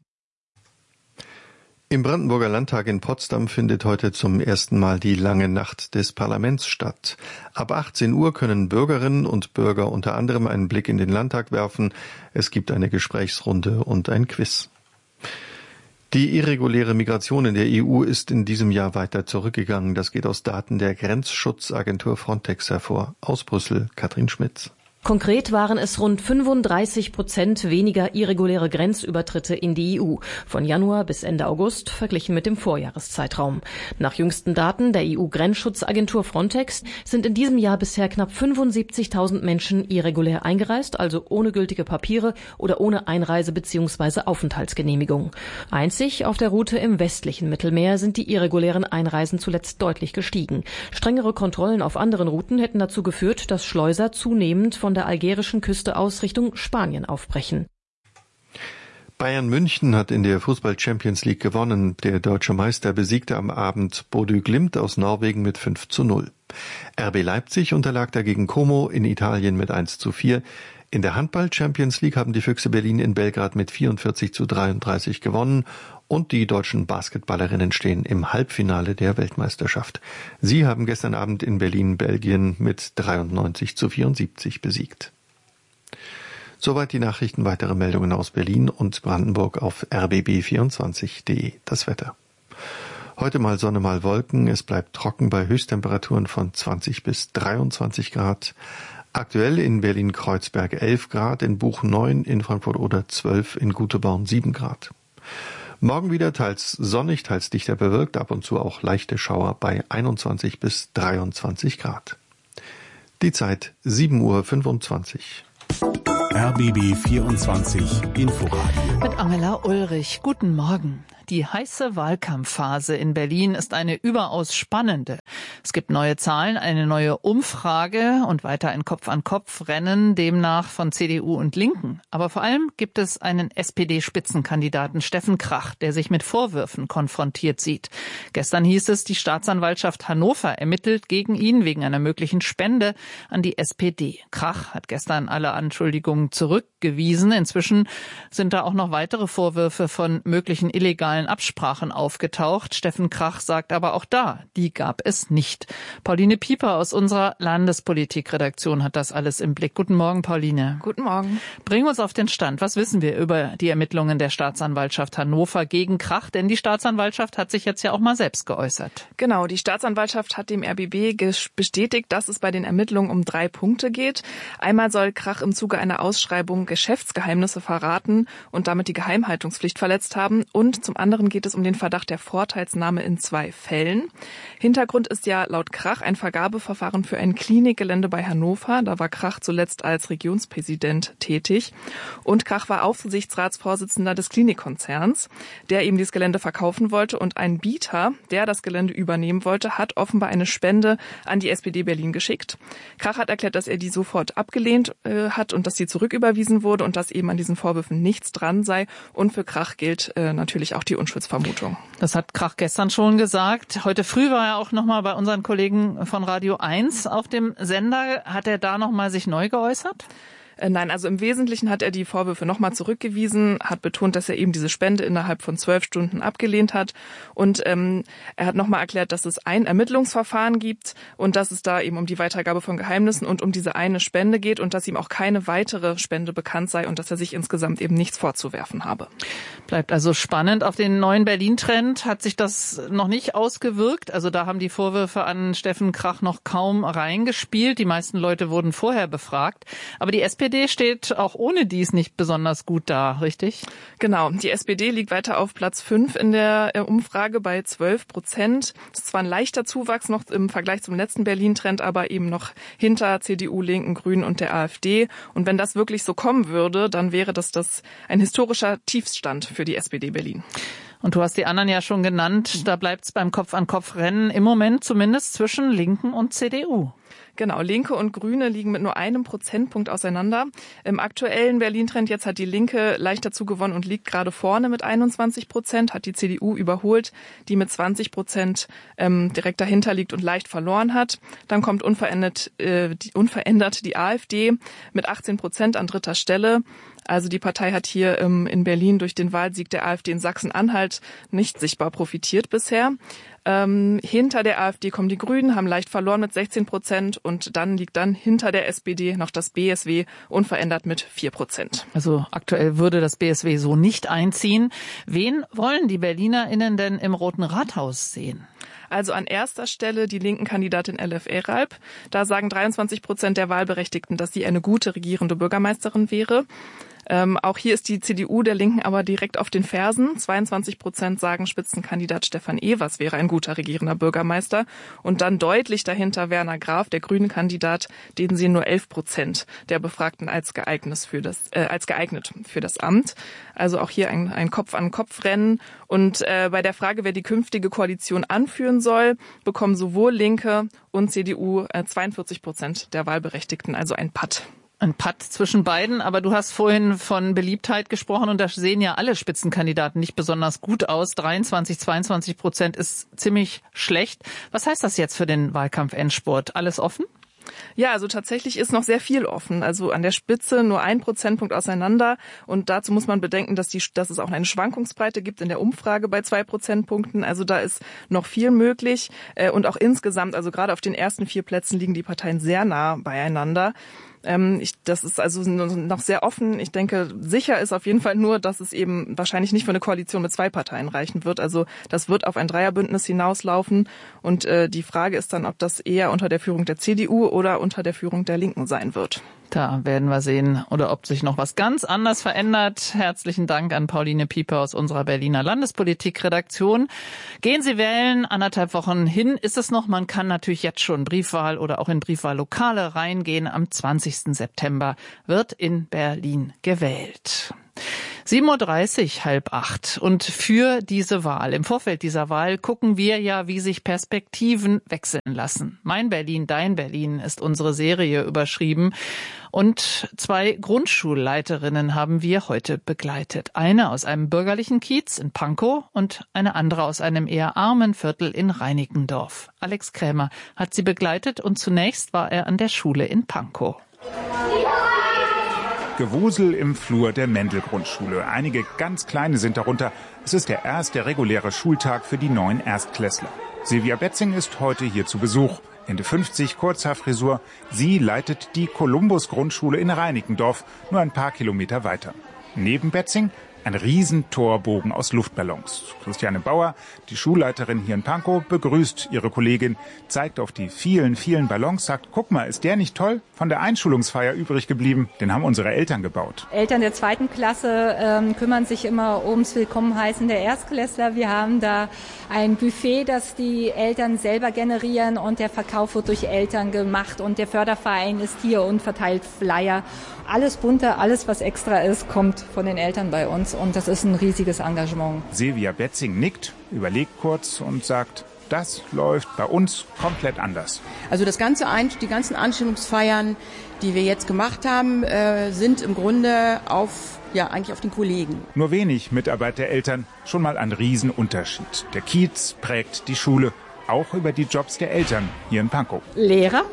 Im Brandenburger Landtag in Potsdam findet heute zum ersten Mal die lange Nacht des Parlaments statt. Ab achtzehn Uhr können Bürgerinnen und Bürger unter anderem einen Blick in den Landtag werfen. Es gibt eine Gesprächsrunde und ein Quiz. Die irreguläre Migration in der E U ist in diesem Jahr weiter zurückgegangen. Das geht aus Daten der Grenzschutzagentur Frontex hervor. Aus Brüssel, Katrin Schmitz. Konkret waren es rund fünfunddreißig Prozent weniger irreguläre Grenzübertritte in die E U, von Januar bis Ende August verglichen mit dem Vorjahreszeitraum. Nach jüngsten Daten der E U-Grenzschutzagentur Frontex sind in diesem Jahr bisher knapp fünfundsiebzigtausend Menschen irregulär eingereist, also ohne gültige Papiere oder ohne Einreise- bzw. Aufenthaltsgenehmigung. Einzig auf der Route im westlichen Mittelmeer sind die irregulären Einreisen zuletzt deutlich gestiegen. Strengere Kontrollen auf anderen Routen hätten dazu geführt, dass Schleuser zunehmend von der algerischen Küste aus Richtung Spanien aufbrechen. Bayern München hat in der Fußball-Champions League gewonnen. Der deutsche Meister besiegte am Abend Bodø Glimt aus Norwegen mit fünf zu null. R B Leipzig unterlag dagegen Como in Italien mit eins zu vier. In der Handball-Champions League haben die Füchse Berlin in Belgrad mit vierundvierzig zu dreiunddreißig gewonnen und die deutschen Basketballerinnen stehen im Halbfinale der Weltmeisterschaft. Sie haben gestern Abend in Berlin Belgien mit dreiundneunzig zu vierundsiebzig besiegt. Soweit die Nachrichten. Weitere Meldungen aus Berlin und Brandenburg auf r b b vierundzwanzig punkt de. Das Wetter. Heute mal Sonne, mal Wolken. Es bleibt trocken bei Höchsttemperaturen von zwanzig bis dreiundzwanzig Grad. Aktuell in Berlin-Kreuzberg elf Grad, in Buch neun, in Frankfurt-Oder zwölf, in Güteborn sieben Grad. Morgen wieder teils sonnig, teils dichter bewölkt, ab und zu auch leichte Schauer bei einundzwanzig bis dreiundzwanzig Grad. Die Zeit sieben Uhr fünfundzwanzig. R B B vierundzwanzig Inforadio. Mit Angela Ulrich. Guten Morgen. Die heiße Wahlkampfphase in Berlin ist eine überaus spannende. Es gibt neue Zahlen, eine neue Umfrage und weiter ein Kopf-an-Kopf-Rennen, demnach von C D U und Linken. Aber vor allem gibt es einen S P D-Spitzenkandidaten, Steffen Krach, der sich mit Vorwürfen konfrontiert sieht. Gestern hieß es, die Staatsanwaltschaft Hannover ermittelt gegen ihn wegen einer möglichen Spende an die S P D. Krach hat gestern alle Anschuldigungen zurückgewiesen. Inzwischen sind da auch noch weitere Vorwürfe von möglichen illegalen Absprachen aufgetaucht. Steffen Krach sagt aber auch da, die gab es nicht. Pauline Pieper aus unserer Landespolitikredaktion hat das alles im Blick. Guten Morgen, Pauline. Guten Morgen. Bring uns auf den Stand. Was wissen wir über die Ermittlungen der Staatsanwaltschaft Hannover gegen Krach? Denn die Staatsanwaltschaft hat sich jetzt ja auch mal selbst geäußert. Genau, die Staatsanwaltschaft hat dem R B B bestätigt, dass es bei den Ermittlungen um drei Punkte geht. Einmal soll Krach im Zuge einer Ausschreibung Geschäftsgeheimnisse verraten und damit die Geheimhaltungspflicht verletzt haben. Und zum anderen geht es um den Verdacht der Vorteilsnahme in zwei Fällen. Hintergrund ist ja laut Krach ein Vergabeverfahren für ein Klinikgelände bei Hannover. Da war Krach zuletzt als Regionspräsident tätig. Und Krach war Aufsichtsratsvorsitzender des Klinikkonzerns, der ihm dieses Gelände verkaufen wollte. Und ein Bieter, der das Gelände übernehmen wollte, hat offenbar eine Spende an die S P D Berlin geschickt. Krach hat erklärt, dass er die sofort abgelehnt äh, hat und dass sie zurücküberwiesen wurde und dass eben an diesen Vorwürfen nichts dran sei. Und für Krach gilt äh, natürlich auch die Unschuldsvermutung. Das hat Krach gestern schon gesagt. Heute früh war er auch noch mal bei unseren Kollegen von Radio eins auf dem Sender. Hat er da noch mal sich neu geäußert? Nein, also im Wesentlichen hat er die Vorwürfe nochmal zurückgewiesen, hat betont, dass er eben diese Spende innerhalb von zwölf Stunden abgelehnt hat. Und ähm, er hat nochmal erklärt, dass es ein Ermittlungsverfahren gibt und dass es da eben um die Weitergabe von Geheimnissen und um diese eine Spende geht und dass ihm auch keine weitere Spende bekannt sei und dass er sich insgesamt eben nichts vorzuwerfen habe. Bleibt also spannend. Auf den neuen Berlin-Trend hat sich das noch nicht ausgewirkt. Also da haben die Vorwürfe an Steffen Krach noch kaum reingespielt. Die meisten Leute wurden vorher befragt. Aber die S P D steht auch ohne dies nicht besonders gut da, richtig? Genau. Die S P D liegt weiter auf Platz fünf in der Umfrage bei zwölf Prozent. Das ist zwar ein leichter Zuwachs noch im Vergleich zum letzten Berlin-Trend, aber eben noch hinter C D U, Linken, Grünen und der AfD. Und wenn das wirklich so kommen würde, dann wäre das, das ein historischer Tiefstand für die S P D Berlin. Und du hast die anderen ja schon genannt. Da bleibt es beim Kopf-an-Kopf-Rennen im Moment zumindest zwischen Linken und C D U. Genau, Linke und Grüne liegen mit nur einem Prozentpunkt auseinander. Im aktuellen Berlin-Trend jetzt hat die Linke leicht dazu gewonnen und liegt gerade vorne mit einundzwanzig Prozent, hat die C D U überholt, die mit zwanzig Prozent ähm, direkt dahinter liegt und leicht verloren hat. Dann kommt unverändert, äh, die, unverändert die AfD mit achtzehn Prozent an dritter Stelle. Also die Partei hat hier ähm, in Berlin durch den Wahlsieg der AfD in Sachsen-Anhalt nicht sichtbar profitiert bisher. Ähm, hinter der AfD kommen die Grünen, haben leicht verloren mit sechzehn Prozent und dann liegt dann hinter der S P D noch das B S W unverändert mit vier Prozent. Also aktuell würde das B S W so nicht einziehen. Wen wollen die BerlinerInnen denn im Roten Rathaus sehen? Also an erster Stelle die linken Kandidatin L F Eralp. Da sagen dreiundzwanzig Prozent der Wahlberechtigten, dass sie eine gute regierende Bürgermeisterin wäre. Ähm, auch hier ist die C D U der Linken aber direkt auf den Fersen. zweiundzwanzig Prozent sagen, Spitzenkandidat Stefan Evers wäre ein guter regierender Bürgermeister. Und dann deutlich dahinter Werner Graf, der grüne Kandidat, den sehen nur elf Prozent der Befragten als geeignet für das, äh, als geeignet für das Amt. Also auch hier ein, ein Kopf-an-Kopf-Rennen. Und äh, bei der Frage, wer die künftige Koalition anführen soll, bekommen sowohl Linke und C D U äh, zweiundvierzig Prozent der Wahlberechtigten, also ein Patt. Ein Patt zwischen beiden, aber du hast vorhin von Beliebtheit gesprochen und da sehen ja alle Spitzenkandidaten nicht besonders gut aus. dreiundzwanzig, zweiundzwanzig Prozent ist ziemlich schlecht. Was heißt das jetzt für den Wahlkampf-Endspurt? Alles offen? Ja, also tatsächlich ist noch sehr viel offen. Also an der Spitze nur ein Prozentpunkt auseinander. Und dazu muss man bedenken, dass, die, dass es auch eine Schwankungsbreite gibt in der Umfrage bei zwei Prozentpunkten. Also da ist noch viel möglich. Und auch insgesamt, also gerade auf den ersten vier Plätzen liegen die Parteien sehr nah beieinander. Ähm, ich, das ist also noch sehr offen. Ich denke, sicher ist auf jeden Fall nur, dass es eben wahrscheinlich nicht für eine Koalition mit zwei Parteien reichen wird. Also das wird auf ein Dreierbündnis hinauslaufen. Und äh, die Frage ist dann, ob das eher unter der Führung der C D U oder unter der Führung der Linken sein wird. Da werden wir sehen, oder ob sich noch was ganz anders verändert. Herzlichen Dank an Pauline Pieper aus unserer Berliner Landespolitik-Redaktion. Gehen Sie wählen, anderthalb Wochen hin ist es noch. Man kann natürlich jetzt schon Briefwahl oder auch in Briefwahllokale reingehen. Am zwanzigsten September wird in Berlin gewählt. sieben Uhr dreißig, halb acht. Und für diese Wahl, im Vorfeld dieser Wahl, gucken wir ja, wie sich Perspektiven wechseln lassen. Mein Berlin, dein Berlin ist unsere Serie überschrieben. Und zwei Grundschulleiterinnen haben wir heute begleitet. Eine aus einem bürgerlichen Kiez in Pankow und eine andere aus einem eher armen Viertel in Reinickendorf. Alex Krämer hat sie begleitet und zunächst war er an der Schule in Pankow. Gewusel im Flur der Mendel-Grundschule. Einige ganz Kleine sind darunter. Es ist der erste reguläre Schultag für die neuen Erstklässler. Silvia Betzing ist heute hier zu Besuch. Ende fünfzig, Kurzhaarfrisur. Sie leitet die Columbus-Grundschule in Reinickendorf, nur ein paar Kilometer weiter. Neben Betzing ein Riesentorbogen aus Luftballons. Christiane Bauer, die Schulleiterin hier in Pankow, begrüßt ihre Kollegin, zeigt auf die vielen, vielen Ballons, sagt, guck mal, ist der nicht toll? Von der Einschulungsfeier übrig geblieben, den haben unsere Eltern gebaut. Eltern der zweiten Klasse ähm, kümmern sich immer ums Willkommenheißen der Erstklässler. Wir haben da ein Buffet, das die Eltern selber generieren und der Verkauf wird durch Eltern gemacht und der Förderverein ist hier und verteilt Flyer. Alles bunte, alles was extra ist, kommt von den Eltern bei uns und das ist ein riesiges Engagement. Silvia Betzing nickt, überlegt kurz und sagt, das läuft bei uns komplett anders. Also das ganze Ein- die ganzen Anstellungsfeiern, die wir jetzt gemacht haben, äh, sind im Grunde auf, ja, eigentlich auf den Kollegen. Nur wenig Mitarbeit der Eltern, schon mal ein Riesenunterschied. Der Kiez prägt die Schule, auch über die Jobs der Eltern hier in Pankow. Lehrer,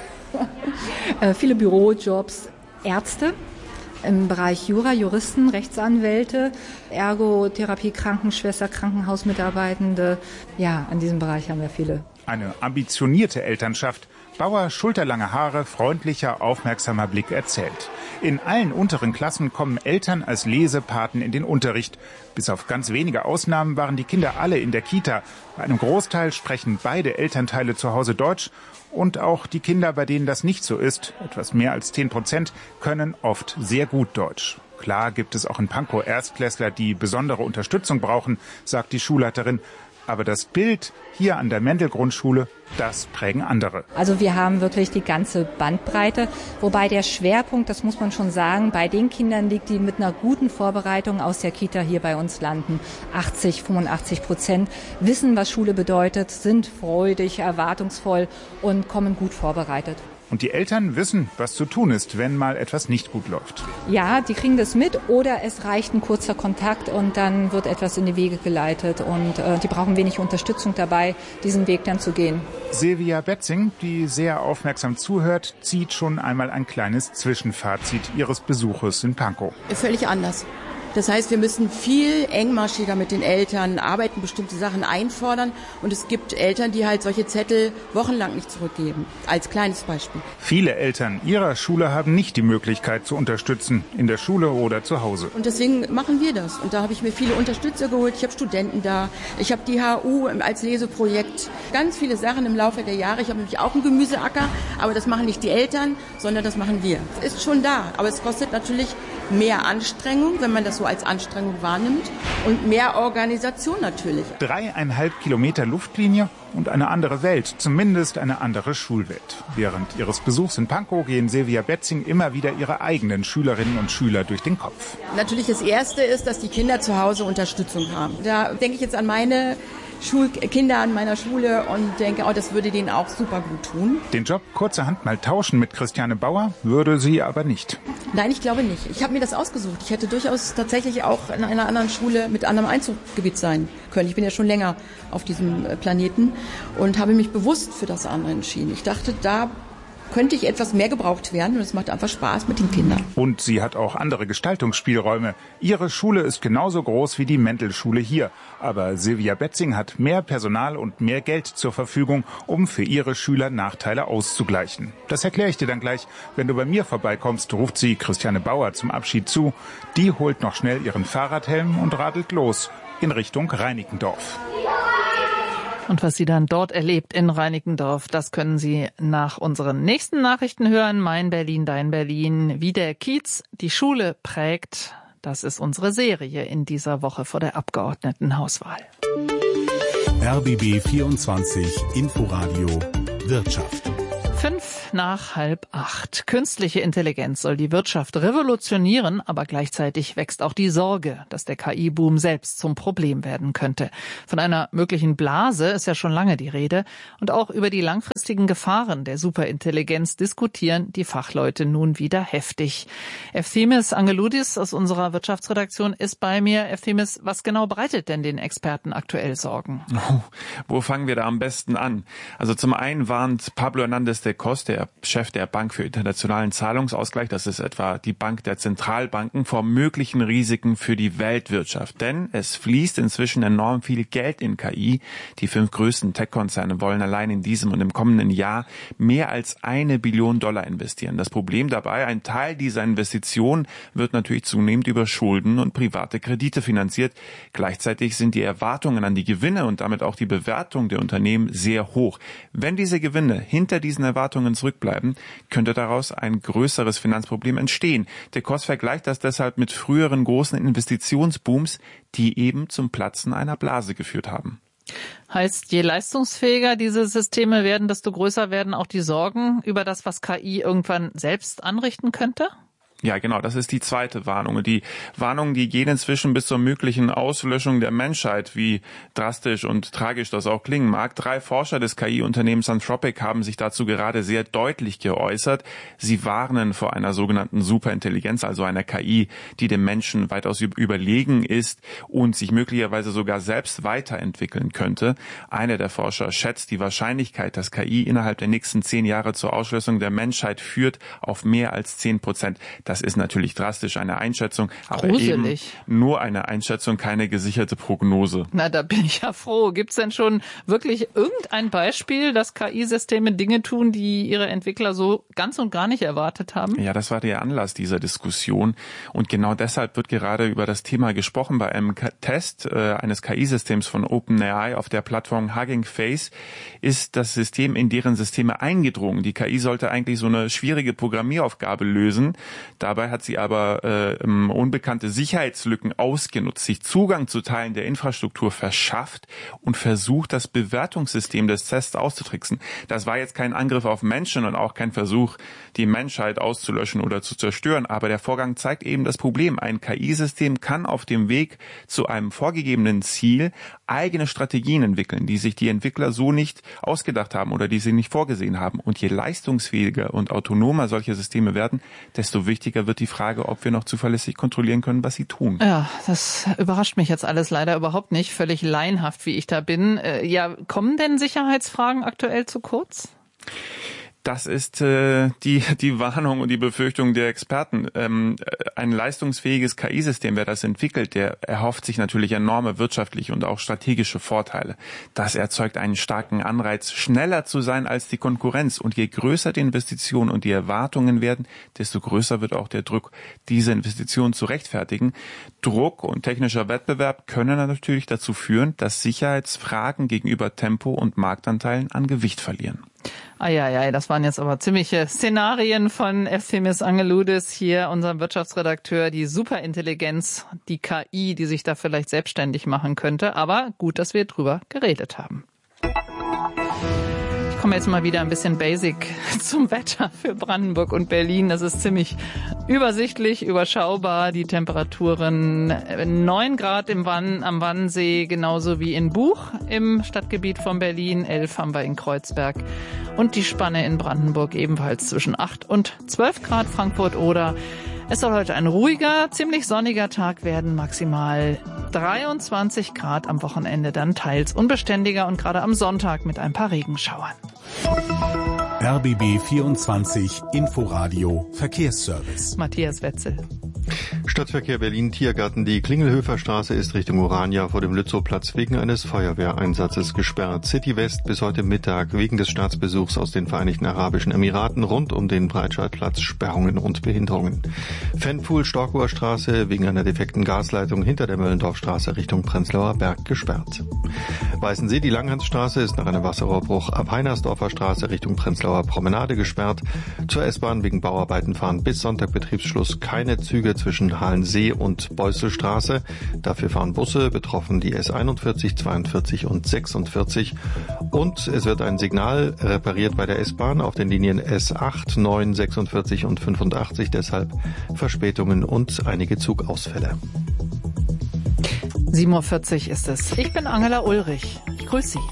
äh, viele Bürojobs, Ärzte im Bereich Jura, Juristen, Rechtsanwälte, Ergotherapie, Krankenschwester, Krankenhausmitarbeitende. Ja, in diesem Bereich haben wir viele. Eine ambitionierte Elternschaft. Bauer, schulterlange Haare, freundlicher, aufmerksamer Blick erzählt. In allen unteren Klassen kommen Eltern als Lesepaten in den Unterricht. Bis auf ganz wenige Ausnahmen waren die Kinder alle in der Kita. Bei einem Großteil sprechen beide Elternteile zu Hause Deutsch. Und auch die Kinder, bei denen das nicht so ist, etwas mehr als zehn Prozent, können oft sehr gut Deutsch. Klar gibt es auch in Pankow Erstklässler, die besondere Unterstützung brauchen, sagt die Schulleiterin. Aber das Bild hier an der Mendel-Grundschule, das prägen andere. Also wir haben wirklich die ganze Bandbreite, wobei der Schwerpunkt, das muss man schon sagen, bei den Kindern liegt, die mit einer guten Vorbereitung aus der Kita hier bei uns landen. achtzig, fünfundachtzig Prozent wissen, was Schule bedeutet, sind freudig, erwartungsvoll und kommen gut vorbereitet. Und die Eltern wissen, was zu tun ist, wenn mal etwas nicht gut läuft. Ja, die kriegen das mit oder es reicht ein kurzer Kontakt und dann wird etwas in die Wege geleitet und äh, die brauchen wenig Unterstützung dabei, diesen Weg dann zu gehen. Silvia Betzing, die sehr aufmerksam zuhört, zieht schon einmal ein kleines Zwischenfazit ihres Besuches in Pankow. Völlig anders. Das heißt, wir müssen viel engmaschiger mit den Eltern arbeiten, bestimmte Sachen einfordern. Und es gibt Eltern, die halt solche Zettel wochenlang nicht zurückgeben. Als kleines Beispiel. Viele Eltern ihrer Schule haben nicht die Möglichkeit zu unterstützen, in der Schule oder zu Hause. Und deswegen machen wir das. Und da habe ich mir viele Unterstützer geholt. Ich habe Studenten da. Ich habe die H U als Leseprojekt. Ganz viele Sachen im Laufe der Jahre. Ich habe nämlich auch einen Gemüseacker. Aber das machen nicht die Eltern, sondern das machen wir. Es ist schon da. Aber es kostet natürlich mehr Anstrengung, wenn man das so als Anstrengung wahrnimmt und mehr Organisation natürlich. Dreieinhalb Kilometer Luftlinie und eine andere Welt, zumindest eine andere Schulwelt. Während ihres Besuchs in Pankow gehen Silvia Betzing immer wieder ihre eigenen Schülerinnen und Schüler durch den Kopf. Natürlich das Erste ist, dass die Kinder zu Hause Unterstützung haben. Da denke ich jetzt an meine Schulkinder an meiner Schule und denke, oh, das würde denen auch super gut tun. Den Job kurzerhand mal tauschen mit Christiane Bauer würde sie aber nicht. Nein, ich glaube nicht. Ich habe mir das ausgesucht. Ich hätte durchaus tatsächlich auch in einer anderen Schule mit anderem Einzugsgebiet sein können. Ich bin ja schon länger auf diesem Planeten und habe mich bewusst für das andere entschieden. Ich dachte, da könnte ich etwas mehr gebraucht werden und es macht einfach Spaß mit den Kindern. Und sie hat auch andere Gestaltungsspielräume. Ihre Schule ist genauso groß wie die Mendel-Schule hier. Aber Silvia Betzing hat mehr Personal und mehr Geld zur Verfügung, um für ihre Schüler Nachteile auszugleichen. Das erkläre ich dir dann gleich. Wenn du bei mir vorbeikommst, ruft sie Christiane Bauer zum Abschied zu. Die holt noch schnell ihren Fahrradhelm und radelt los in Richtung Reinickendorf. Und was sie dann dort erlebt in Reinickendorf, das können Sie nach unseren nächsten Nachrichten hören. Mein Berlin, dein Berlin, wie der Kiez die Schule prägt. Das ist unsere Serie in dieser Woche vor der Abgeordnetenhauswahl. R B B vierundzwanzig Inforadio Wirtschaft. Fünf nach halb acht. Künstliche Intelligenz soll die Wirtschaft revolutionieren, aber gleichzeitig wächst auch die Sorge, dass der K I-Boom selbst zum Problem werden könnte. Von einer möglichen Blase ist ja schon lange die Rede. Und auch über die langfristigen Gefahren der Superintelligenz diskutieren die Fachleute nun wieder heftig. Efthimis Angeloudis aus unserer Wirtschaftsredaktion ist bei mir. Efthimis, was genau bereitet denn den Experten aktuell Sorgen? Oh, wo fangen wir da am besten an? Also zum einen warnt Pablo Hernández de Cos, der Chef der Bank für internationalen Zahlungsausgleich, das ist etwa die Bank der Zentralbanken, vor möglichen Risiken für die Weltwirtschaft. Denn es fließt inzwischen enorm viel Geld in K I. Die fünf größten Tech-Konzerne wollen allein in diesem und im kommenden Jahr mehr als eine Billion Dollar investieren. Das Problem dabei, ein Teil dieser Investitionen wird natürlich zunehmend über Schulden und private Kredite finanziert. Gleichzeitig sind die Erwartungen an die Gewinne und damit auch die Bewertung der Unternehmen sehr hoch. Wenn diese Gewinne hinter diesen Erwartungen zurückbleiben, könnte daraus ein größeres Finanzproblem entstehen. De Cos vergleicht das deshalb mit früheren großen Investitionsbooms, die eben zum Platzen einer Blase geführt haben. Heißt, je leistungsfähiger diese Systeme werden, desto größer werden auch die Sorgen über das, was K I irgendwann selbst anrichten könnte? Ja, genau, das ist die zweite Warnung. Die Warnungen, die gehen inzwischen bis zur möglichen Auslöschung der Menschheit, wie drastisch und tragisch das auch klingen mag. Drei Forscher des K I-Unternehmens Anthropic haben sich dazu gerade sehr deutlich geäußert. Sie warnen vor einer sogenannten Superintelligenz, also einer K I, die dem Menschen weitaus überlegen ist und sich möglicherweise sogar selbst weiterentwickeln könnte. Einer der Forscher schätzt die Wahrscheinlichkeit, dass K I innerhalb der nächsten zehn Jahre zur Ausschließung der Menschheit führt, auf mehr als zehn Prozent. Das ist natürlich drastisch eine Einschätzung, aber Gruselig. Eben nur eine Einschätzung, keine gesicherte Prognose. Na, da bin ich ja froh. Gibt's denn schon wirklich irgendein Beispiel, dass K I-Systeme Dinge tun, die ihre Entwickler so ganz und gar nicht erwartet haben? Ja, das war der Anlass dieser Diskussion. Und genau deshalb wird gerade über das Thema gesprochen. Bei einem Test äh, eines K I-Systems von OpenAI auf der Plattform Hugging Face ist das System in deren Systeme eingedrungen. Die K I sollte eigentlich so eine schwierige Programmieraufgabe lösen. Dabei hat sie aber äh, unbekannte Sicherheitslücken ausgenutzt, sich Zugang zu Teilen der Infrastruktur verschafft und versucht, das Bewertungssystem des Tests auszutricksen. Das war jetzt kein Angriff auf Menschen und auch kein Versuch, die Menschheit auszulöschen oder zu zerstören. Aber der Vorgang zeigt eben das Problem. Ein K I-System kann auf dem Weg zu einem vorgegebenen Ziel eigene Strategien entwickeln, die sich die Entwickler so nicht ausgedacht haben oder die sie nicht vorgesehen haben. Und je leistungsfähiger und autonomer solche Systeme werden, desto wichtiger wird die Frage, ob wir noch zuverlässig kontrollieren können, was sie tun. Ja, das überrascht mich jetzt alles leider überhaupt nicht. Völlig laienhaft, wie ich da bin. Ja, kommen denn Sicherheitsfragen aktuell zu kurz? Das ist äh, die die Warnung und die Befürchtung der Experten. Ähm, ein leistungsfähiges K I-System, wer das entwickelt, der erhofft sich natürlich enorme wirtschaftliche und auch strategische Vorteile. Das erzeugt einen starken Anreiz, schneller zu sein als die Konkurrenz. Und je größer die Investitionen und die Erwartungen werden, desto größer wird auch der Druck, diese Investitionen zu rechtfertigen. Druck und technischer Wettbewerb können natürlich dazu führen, dass Sicherheitsfragen gegenüber Tempo und Marktanteilen an Gewicht verlieren. Eieiei, das waren jetzt aber ziemliche Szenarien von Efthimis Angeloudis hier, unserem Wirtschaftsredakteur, die Superintelligenz, die K I, die sich da vielleicht selbstständig machen könnte. Aber gut, dass wir drüber geredet haben. Ich komme jetzt mal wieder ein bisschen basic zum Wetter für Brandenburg und Berlin. Das ist ziemlich übersichtlich, überschaubar. Die Temperaturen neun Grad im Wann, am Wannsee, genauso wie in Buch im Stadtgebiet von Berlin. elf haben wir in Kreuzberg. Und die Spanne in Brandenburg ebenfalls zwischen acht und zwölf Grad, Frankfurt oder. Es soll heute ein ruhiger, ziemlich sonniger Tag werden, maximal dreiundzwanzig Grad, am Wochenende dann teils unbeständiger und gerade am Sonntag mit ein paar Regenschauern. R B B vierundzwanzig Inforadio Verkehrsservice. Matthias Wetzel. Stadtverkehr Berlin-Tiergarten. Die Klingelhöfer-Straße ist Richtung Urania vor dem Lützowplatz wegen eines Feuerwehreinsatzes gesperrt. City West bis heute Mittag wegen des Staatsbesuchs aus den Vereinigten Arabischen Emiraten rund um den Breitscheidplatz Sperrungen und Behinderungen. Fanpool-Storkower Straße wegen einer defekten Gasleitung hinter der Möllendorfstraße Richtung Prenzlauer Berg gesperrt. Weißensee, die Langhansstraße ist nach einem Wasserrohrbruch ab Heinersdorfer Straße Richtung Prenzlauer Promenade gesperrt. Zur S-Bahn wegen Bauarbeiten fahren bis Sonntag Betriebsschluss keine Züge zwischen Halensee und Beusselstraße. Dafür fahren Busse, betroffen die S einundvierzig, zweiundvierzig und sechsundvierzig. Und es wird ein Signal repariert bei der S-Bahn auf den Linien S acht, neun, sechsundvierzig und fünfundachtzig. Deshalb Verspätungen und einige Zugausfälle. sieben Uhr vierzig ist es. Ich bin Angela Ulrich. Ich grüße Sie.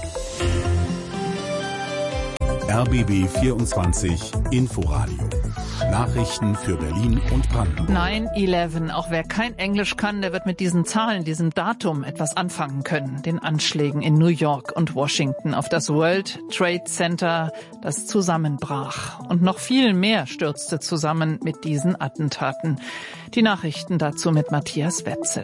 R B B vierundzwanzig Inforadio. Nachrichten für Berlin und Brandenburg. neun elf. Auch wer kein Englisch kann, der wird mit diesen Zahlen, diesem Datum etwas anfangen können. Den Anschlägen in New York und Washington auf das World Trade Center, das zusammenbrach. Und noch viel mehr stürzte zusammen mit diesen Attentaten. Die Nachrichten dazu mit Matthias Wetzel.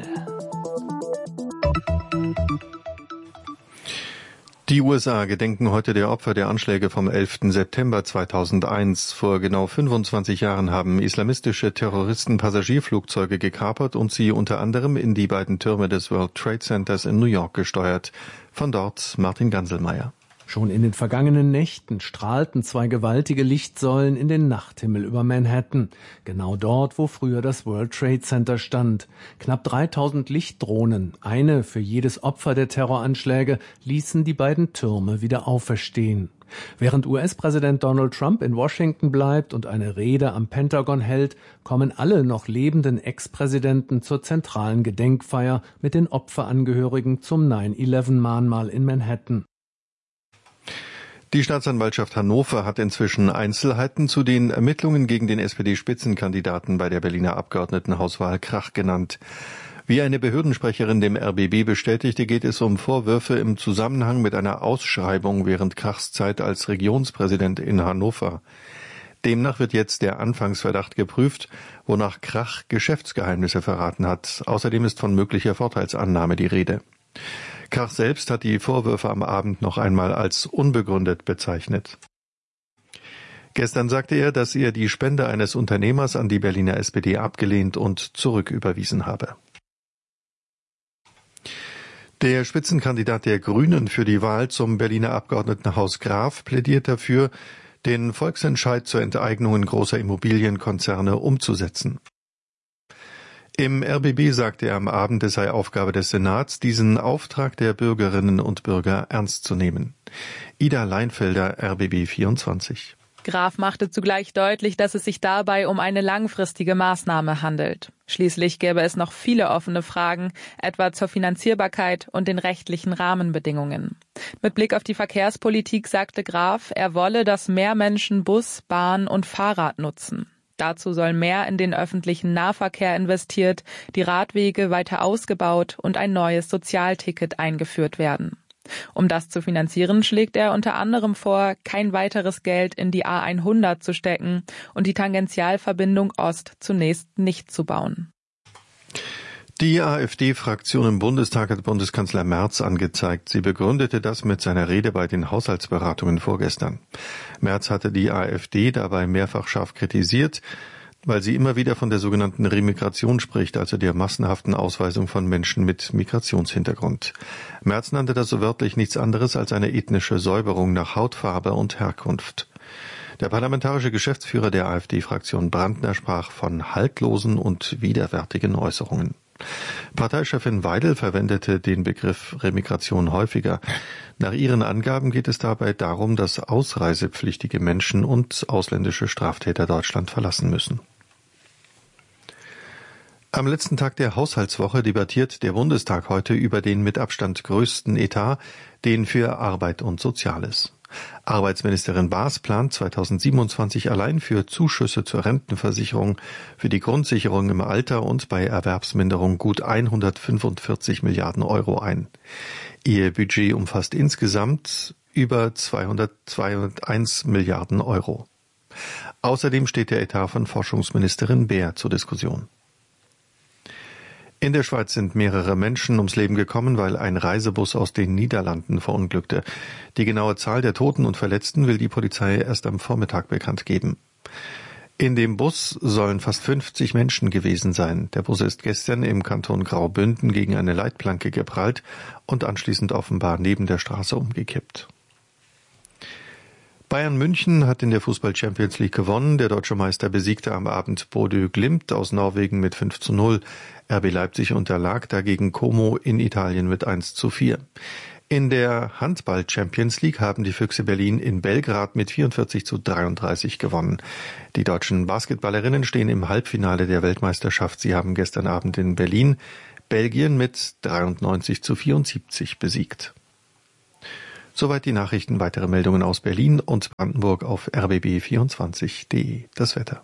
Die U S A gedenken heute der Opfer der Anschläge vom elften September zweitausendeins. Vor genau fünfundzwanzig Jahren haben islamistische Terroristen Passagierflugzeuge gekapert und sie unter anderem in die beiden Türme des World Trade Centers in New York gesteuert. Von dort Martin Ganselmeier. Schon in den vergangenen Nächten strahlten zwei gewaltige Lichtsäulen in den Nachthimmel über Manhattan. Genau dort, wo früher das World Trade Center stand. Knapp dreitausend Lichtdrohnen, eine für jedes Opfer der Terroranschläge, ließen die beiden Türme wieder auferstehen. Während U S-Präsident Donald Trump in Washington bleibt und eine Rede am Pentagon hält, kommen alle noch lebenden Ex-Präsidenten zur zentralen Gedenkfeier mit den Opferangehörigen zum neun elf Mahnmal in Manhattan. Die Staatsanwaltschaft Hannover hat inzwischen Einzelheiten zu den Ermittlungen gegen den S P D-Spitzenkandidaten bei der Berliner Abgeordnetenhauswahl Krach genannt. Wie eine Behördensprecherin dem R B B bestätigte, geht es um Vorwürfe im Zusammenhang mit einer Ausschreibung während Krachs Zeit als Regionspräsident in Hannover. Demnach wird jetzt der Anfangsverdacht geprüft, wonach Krach Geschäftsgeheimnisse verraten hat. Außerdem ist von möglicher Vorteilsannahme die Rede. Krach selbst hat die Vorwürfe am Abend noch einmal als unbegründet bezeichnet. Gestern sagte er, dass er die Spende eines Unternehmers an die Berliner S P D abgelehnt und zurücküberwiesen habe. Der Spitzenkandidat der Grünen für die Wahl zum Berliner Abgeordnetenhaus Graf plädiert dafür, den Volksentscheid zur Enteignung großer Immobilienkonzerne umzusetzen. Im R B B sagte er am Abend, es sei Aufgabe des Senats, diesen Auftrag der Bürgerinnen und Bürger ernst zu nehmen. Ida Leinfelder, R B B vierundzwanzig. Graf machte zugleich deutlich, dass es sich dabei um eine langfristige Maßnahme handelt. Schließlich gäbe es noch viele offene Fragen, etwa zur Finanzierbarkeit und den rechtlichen Rahmenbedingungen. Mit Blick auf die Verkehrspolitik sagte Graf, er wolle, dass mehr Menschen Bus, Bahn und Fahrrad nutzen. Dazu soll mehr in den öffentlichen Nahverkehr investiert, die Radwege weiter ausgebaut und ein neues Sozialticket eingeführt werden. Um das zu finanzieren, schlägt er unter anderem vor, kein weiteres Geld in die A hundert zu stecken und die Tangentialverbindung Ost zunächst nicht zu bauen. Die AfD-Fraktion im Bundestag hat Bundeskanzler Merz angezeigt. Sie begründete das mit seiner Rede bei den Haushaltsberatungen vorgestern. Merz hatte die AfD dabei mehrfach scharf kritisiert, weil sie immer wieder von der sogenannten Remigration spricht, also der massenhaften Ausweisung von Menschen mit Migrationshintergrund. Merz nannte das so wörtlich nichts anderes als eine ethnische Säuberung nach Hautfarbe und Herkunft. Der parlamentarische Geschäftsführer der AfD-Fraktion Brandner sprach von haltlosen und widerwärtigen Äußerungen. Parteichefin Weidel verwendete den Begriff Remigration häufiger. Nach ihren Angaben geht es dabei darum, dass ausreisepflichtige Menschen und ausländische Straftäter Deutschland verlassen müssen. Am letzten Tag der Haushaltswoche debattiert der Bundestag heute über den mit Abstand größten Etat, den für Arbeit und Soziales. Arbeitsministerin Baas plant zweitausendsiebenundzwanzig allein für Zuschüsse zur Rentenversicherung, für die Grundsicherung im Alter und bei Erwerbsminderung gut hundertfünfundvierzig Milliarden Euro ein. Ihr Budget umfasst insgesamt über zweihunderteins Milliarden Euro. Außerdem steht der Etat von Forschungsministerin Beer zur Diskussion. In der Schweiz sind mehrere Menschen ums Leben gekommen, weil ein Reisebus aus den Niederlanden verunglückte. Die genaue Zahl der Toten und Verletzten will die Polizei erst am Vormittag bekannt geben. In dem Bus sollen fast fünfzig Menschen gewesen sein. Der Bus ist gestern im Kanton Graubünden gegen eine Leitplanke geprallt und anschließend offenbar neben der Straße umgekippt. Bayern München hat in der Fußball-Champions League gewonnen. Der deutsche Meister besiegte am Abend Bodø Glimt aus Norwegen mit fünf zu null. R B Leipzig unterlag dagegen Como in Italien mit eins zu vier. In der Handball-Champions League haben die Füchse Berlin in Belgrad mit vierundvierzig zu dreiunddreißig gewonnen. Die deutschen Basketballerinnen stehen im Halbfinale der Weltmeisterschaft. Sie haben gestern Abend in Berlin Belgien mit dreiundneunzig zu vierundsiebzig besiegt. Soweit die Nachrichten. Weitere Meldungen aus Berlin und Brandenburg auf r b b vierundzwanzig punkt d e. Das Wetter.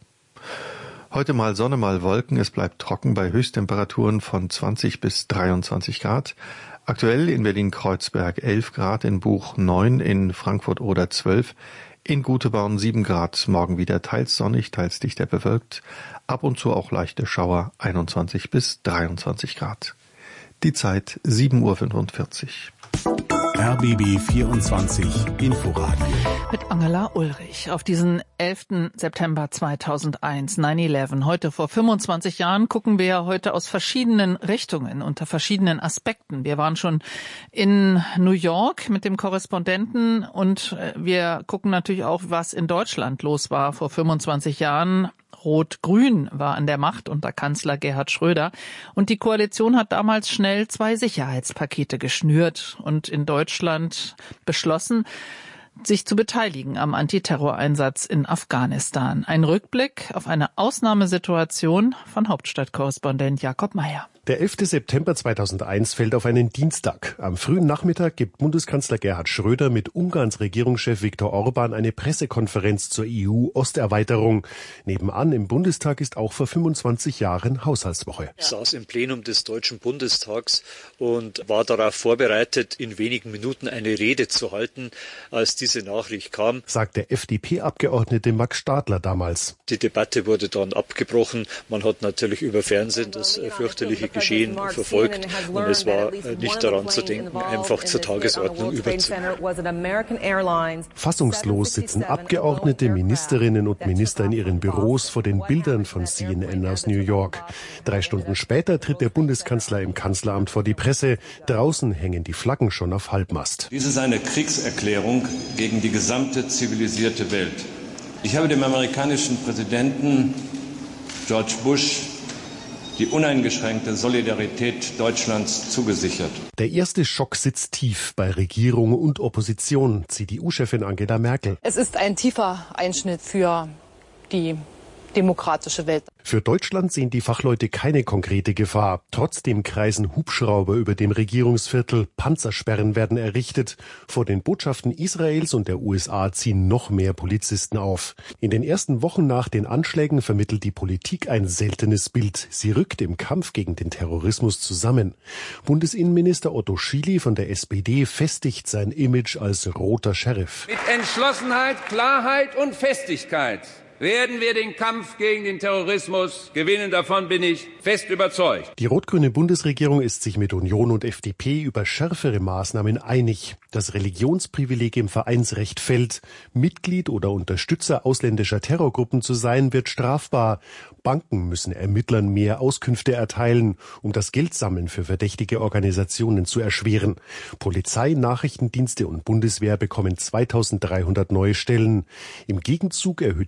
Heute mal Sonne, mal Wolken. Es bleibt trocken bei Höchsttemperaturen von zwanzig bis dreiundzwanzig Grad. Aktuell in Berlin-Kreuzberg elf Grad, in Buch neun, in Frankfurt-Oder zwölf, in Guteborn sieben Grad. Morgen wieder teils sonnig, teils dichter bewölkt. Ab und zu auch leichte Schauer, einundzwanzig bis dreiundzwanzig Grad. Die Zeit sieben Uhr fünfundvierzig. R B B vierundzwanzig Inforadio. Mit Angela Ulrich. Auf diesen elften September zweitausendeins, neun elf. Heute vor fünfundzwanzig Jahren gucken wir ja heute aus verschiedenen Richtungen, unter verschiedenen Aspekten. Wir waren schon in New York mit dem Korrespondenten und wir gucken natürlich auch, was in Deutschland los war vor fünfundzwanzig Jahren. Rot-Grün war an der Macht unter Kanzler Gerhard Schröder. Und die Koalition hat damals schnell zwei Sicherheitspakete geschnürt und in Deutschland beschlossen, sich zu beteiligen am Antiterroreinsatz in Afghanistan. Ein Rückblick auf eine Ausnahmesituation von Hauptstadtkorrespondent Jakob Mayer. Der elfte September zweitausendeins fällt auf einen Dienstag. Am frühen Nachmittag gibt Bundeskanzler Gerhard Schröder mit Ungarns Regierungschef Viktor Orban eine Pressekonferenz zur E U-Osterweiterung. Nebenan im Bundestag ist auch vor fünfundzwanzig Jahren Haushaltswoche. Ich saß im Plenum des Deutschen Bundestags und war darauf vorbereitet, in wenigen Minuten eine Rede zu halten, als diese Nachricht kam, sagt der F D P-Abgeordnete Max Stadler damals. Die Debatte wurde dann abgebrochen. Man hat natürlich über Fernsehen das fürchterliche Geschehen verfolgt und es war nicht daran zu denken, einfach zur Tagesordnung überzugehen. Fassungslos sitzen Abgeordnete, Ministerinnen und Minister in ihren Büros vor den Bildern von C N N aus New York. Drei Stunden später tritt der Bundeskanzler im Kanzleramt vor die Presse. Draußen hängen die Flaggen schon auf Halbmast. Dies ist eine Kriegserklärung gegen die gesamte zivilisierte Welt. Ich habe dem amerikanischen Präsidenten George Bush die uneingeschränkte Solidarität Deutschlands zugesichert. Der erste Schock sitzt tief bei Regierung und Opposition, C D U-Chefin Angela Merkel. Es ist ein tiefer Einschnitt für die demokratische Welt. Für Deutschland sehen die Fachleute keine konkrete Gefahr. Trotzdem kreisen Hubschrauber über dem Regierungsviertel. Panzersperren werden errichtet. Vor den Botschaften Israels und der U S A ziehen noch mehr Polizisten auf. In den ersten Wochen nach den Anschlägen vermittelt die Politik ein seltenes Bild. Sie rückt im Kampf gegen den Terrorismus zusammen. Bundesinnenminister Otto Schily von der S P D festigt sein Image als roter Sheriff. Mit Entschlossenheit, Klarheit und Festigkeit werden wir den Kampf gegen den Terrorismus gewinnen. Davon bin ich fest überzeugt. Die rot-grüne Bundesregierung ist sich mit Union und F D P über schärfere Maßnahmen einig. Das Religionsprivileg im Vereinsrecht fällt. Mitglied oder Unterstützer ausländischer Terrorgruppen zu sein, wird strafbar. Banken müssen Ermittlern mehr Auskünfte erteilen, um das Geldsammeln für verdächtige Organisationen zu erschweren. Polizei, Nachrichtendienste und Bundeswehr bekommen zweitausenddreihundert neue Stellen. Im Gegenzug erhöht die Bundesregierung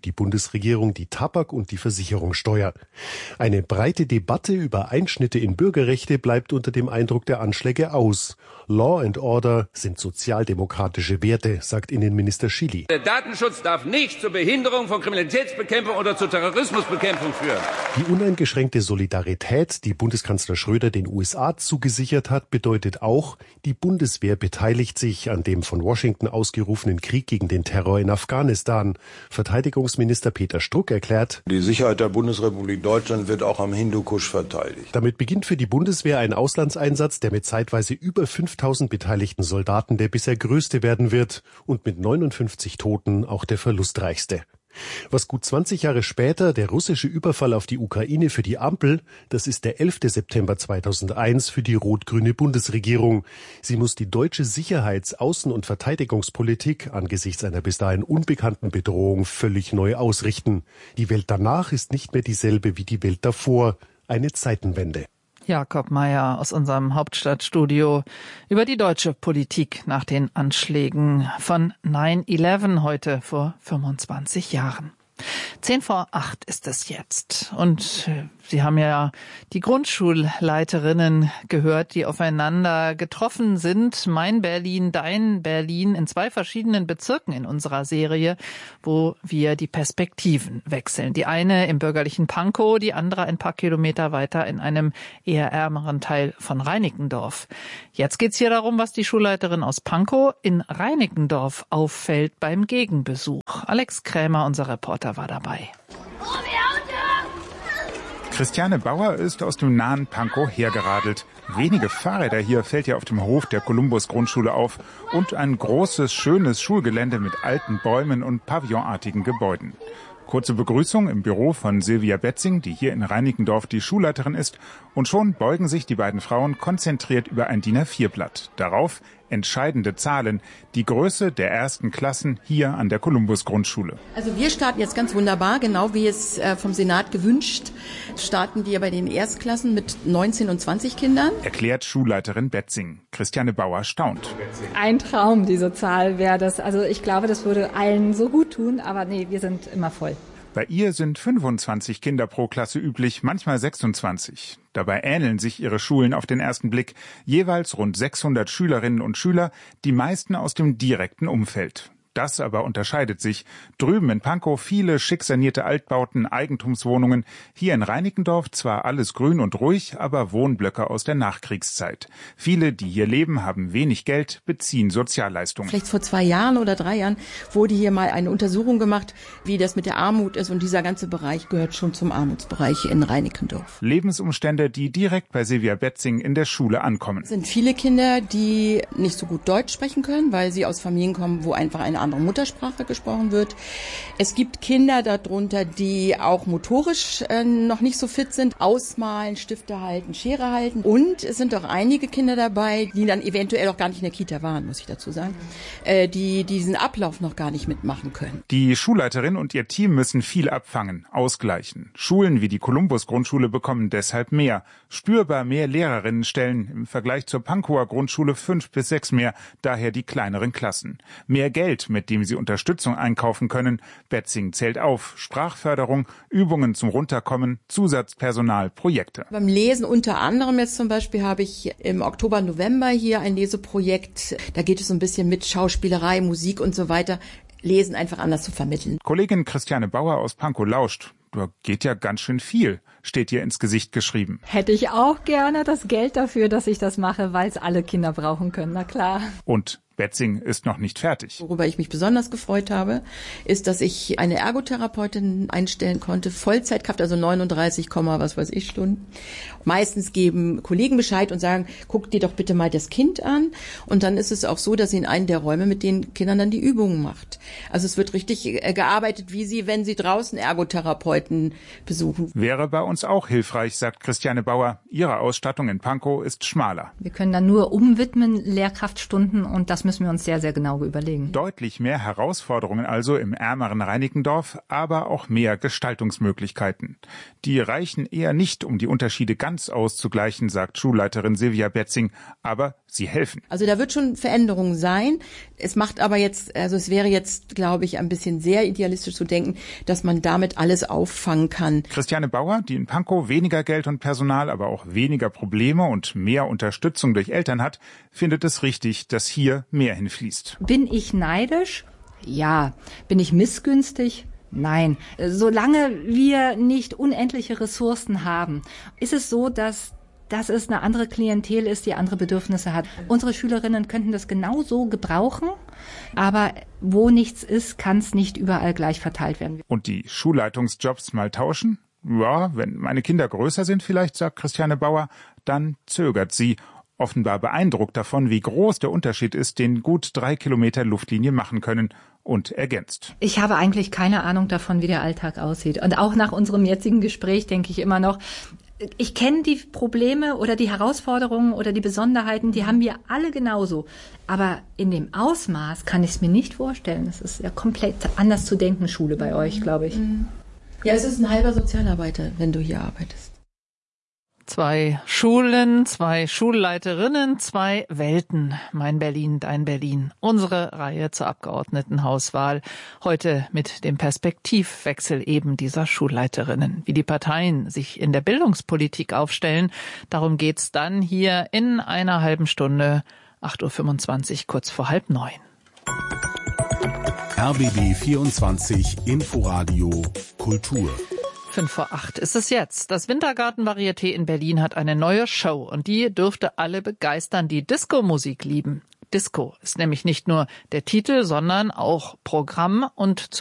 Bundesregierung die Tabak- und die Versicherungssteuer. Eine breite Debatte über Einschnitte in Bürgerrechte bleibt unter dem Eindruck der Anschläge aus. Law and Order sind sozialdemokratische Werte, sagt Innenminister Schily. Der Datenschutz darf nicht zur Behinderung von Kriminalitätsbekämpfung oder zur Terrorismusbekämpfung führen. Die uneingeschränkte Solidarität, die Bundeskanzler Schröder den U S A zugesichert hat, bedeutet auch, die Bundeswehr beteiligt sich an dem von Washington ausgerufenen Krieg gegen den Terror in Afghanistan. Verteidigungsminister Peter Struck erklärt: Die Sicherheit der Bundesrepublik Deutschland wird auch am Hindukusch verteidigt. Damit beginnt für die Bundeswehr ein Auslandseinsatz, der mit zeitweise über fünftausend beteiligten Soldaten der bisher größte werden wird und mit neunundfünfzig Toten auch der verlustreichste. Was gut zwanzig Jahre später der russische Überfall auf die Ukraine für die Ampel, das ist der elfte September zweitausendeins für die rot-grüne Bundesregierung. Sie muss die deutsche Sicherheits-, Außen- und Verteidigungspolitik angesichts einer bis dahin unbekannten Bedrohung völlig neu ausrichten. Die Welt danach ist nicht mehr dieselbe wie die Welt davor. Eine Zeitenwende. Jakob Mayer aus unserem Hauptstadtstudio über die deutsche Politik nach den Anschlägen von nine eleven heute vor fünfundzwanzig Jahren. Zehn vor acht ist es jetzt. Und Sie haben ja die Grundschulleiterinnen gehört, die aufeinander getroffen sind. Mein Berlin, dein Berlin in zwei verschiedenen Bezirken in unserer Serie, wo wir die Perspektiven wechseln. Die eine im bürgerlichen Pankow, die andere ein paar Kilometer weiter in einem eher ärmeren Teil von Reinickendorf. Jetzt geht's hier darum, was die Schulleiterin aus Pankow in Reinickendorf auffällt beim Gegenbesuch. Alex Krämer, unser Reporter, war dabei. Christiane Bauer ist aus dem nahen Pankow hergeradelt. Wenige Fahrräder hier fällt ihr auf dem Hof der Columbus-Grundschule auf und ein großes, schönes Schulgelände mit alten Bäumen und pavillonartigen Gebäuden. Kurze Begrüßung im Büro von Silvia Betzing, die hier in Reinickendorf die Schulleiterin ist, und schon beugen sich die beiden Frauen konzentriert über ein D I N A vier Blatt. Darauf entscheidende Zahlen, die Größe der ersten Klassen hier an der Columbus-Grundschule. Also wir starten jetzt ganz wunderbar, genau wie es äh, vom Senat gewünscht, starten wir bei den Erstklassen mit neunzehn und zwanzig Kindern. Erklärt Schulleiterin Betzing. Christiane Bauer staunt. Ein Traum, diese Zahl wäre das. Also ich glaube, das würde allen so gut tun, aber nee, wir sind immer voll. Bei ihr sind fünfundzwanzig Kinder pro Klasse üblich, manchmal sechsundzwanzig. Dabei ähneln sich ihre Schulen auf den ersten Blick. Jeweils rund sechshundert Schülerinnen und Schüler, die meisten aus dem direkten Umfeld. Das aber unterscheidet sich. Drüben in Pankow viele schick sanierte Altbauten, Eigentumswohnungen. Hier in Reinickendorf zwar alles grün und ruhig, aber Wohnblöcke aus der Nachkriegszeit. Viele, die hier leben, haben wenig Geld, beziehen Sozialleistungen. Vielleicht vor zwei Jahren oder drei Jahren wurde hier mal eine Untersuchung gemacht, wie das mit der Armut ist. Und dieser ganze Bereich gehört schon zum Armutsbereich in Reinickendorf. Lebensumstände, die direkt bei Silvia Betzing in der Schule ankommen. Es sind viele Kinder, die nicht so gut Deutsch sprechen können, weil sie aus Familien kommen, wo einfach eine andere Muttersprache gesprochen wird. Es gibt Kinder darunter, die auch motorisch äh, noch nicht so fit sind, ausmalen, Stifte halten, Schere halten. Und es sind auch einige Kinder dabei, die dann eventuell auch gar nicht in der Kita waren, muss ich dazu sagen, äh, die diesen Ablauf noch gar nicht mitmachen können. Die Schulleiterin und ihr Team müssen viel abfangen, ausgleichen. Schulen wie die Columbus-Grundschule bekommen deshalb mehr. Spürbar mehr Lehrerinnenstellen, im Vergleich zur Pankower Grundschule fünf bis sechs mehr, daher die kleineren Klassen. Mehr Geld, mit dem sie Unterstützung einkaufen können. Betzing zählt auf. Sprachförderung, Übungen zum Runterkommen, Zusatzpersonal, Projekte. Beim Lesen unter anderem jetzt zum Beispiel habe ich im Oktober, November hier ein Leseprojekt. Da geht es so ein bisschen mit Schauspielerei, Musik und so weiter. Lesen einfach anders zu vermitteln. Kollegin Christiane Bauer aus Pankow lauscht. Da geht ja ganz schön viel, steht ihr ins Gesicht geschrieben. Hätte ich auch gerne das Geld dafür, dass ich das mache, weil es alle Kinder brauchen können, na klar. Und Betzing ist noch nicht fertig. Worüber ich mich besonders gefreut habe, ist, dass ich eine Ergotherapeutin einstellen konnte, Vollzeitkraft, also neununddreißig, was weiß ich Stunden. Meistens geben Kollegen Bescheid und sagen, guck dir doch bitte mal das Kind an. Und dann ist es auch so, dass sie in einem der Räume mit den Kindern dann die Übungen macht. Also es wird richtig gearbeitet, wie sie, wenn sie draußen Ergotherapeuten besuchen. Wäre bei uns auch hilfreich, sagt Christiane Bauer. Ihre Ausstattung in Pankow ist schmaler. Wir können dann nur umwidmen, Lehrkraftstunden, und das müssen wir uns sehr, sehr genau überlegen. Deutlich mehr Herausforderungen also im ärmeren Reinickendorf, aber auch mehr Gestaltungsmöglichkeiten. Die reichen eher nicht, um die Unterschiede ganz auszugleichen, sagt Schulleiterin Silvia Betzing, aber sie helfen. Also da wird schon Veränderung sein. Es macht aber jetzt, also es wäre jetzt, glaube ich, ein bisschen sehr idealistisch zu denken, dass man damit alles auffangen kann. Christiane Bauer, die in Pankow weniger Geld und Personal, aber auch weniger Probleme und mehr Unterstützung durch Eltern hat, findet es richtig, dass hier mehr hinfließt. Bin ich neidisch? Ja. Bin ich missgünstig? Nein. Solange wir nicht unendliche Ressourcen haben, ist es so, dass dass es eine andere Klientel ist, die andere Bedürfnisse hat. Unsere Schülerinnen könnten das genauso gebrauchen, aber wo nichts ist, kann es nicht überall gleich verteilt werden. Und die Schulleitungsjobs mal tauschen? Ja, wenn meine Kinder größer sind vielleicht, sagt Christiane Bauer, dann zögert sie, offenbar beeindruckt davon, wie groß der Unterschied ist, den gut drei Kilometer Luftlinie machen können, und ergänzt. Ich habe eigentlich keine Ahnung davon, wie der Alltag aussieht. Und auch nach unserem jetzigen Gespräch denke ich immer noch, ich kenne die Probleme oder die Herausforderungen oder die Besonderheiten, die haben wir alle genauso. Aber in dem Ausmaß kann ich es mir nicht vorstellen. Es ist ja komplett anders zu denken, Schule bei euch, glaube ich. Ja, es ist ein halber Sozialarbeiter, wenn du hier arbeitest. Zwei Schulen, zwei Schulleiterinnen, zwei Welten. Mein Berlin, dein Berlin. Unsere Reihe zur Abgeordnetenhauswahl. Heute mit dem Perspektivwechsel eben dieser Schulleiterinnen. Wie die Parteien sich in der Bildungspolitik aufstellen, darum geht's dann hier in einer halben Stunde, acht Uhr fünfundzwanzig, kurz vor halb neun. R B B vierundzwanzig Inforadio Kultur. Fünf vor acht ist es jetzt. Das Wintergarten-Varieté in Berlin hat eine neue Show und die dürfte alle begeistern, die Disco-Musik lieben. Disco ist nämlich nicht nur der Titel, sondern auch Programm und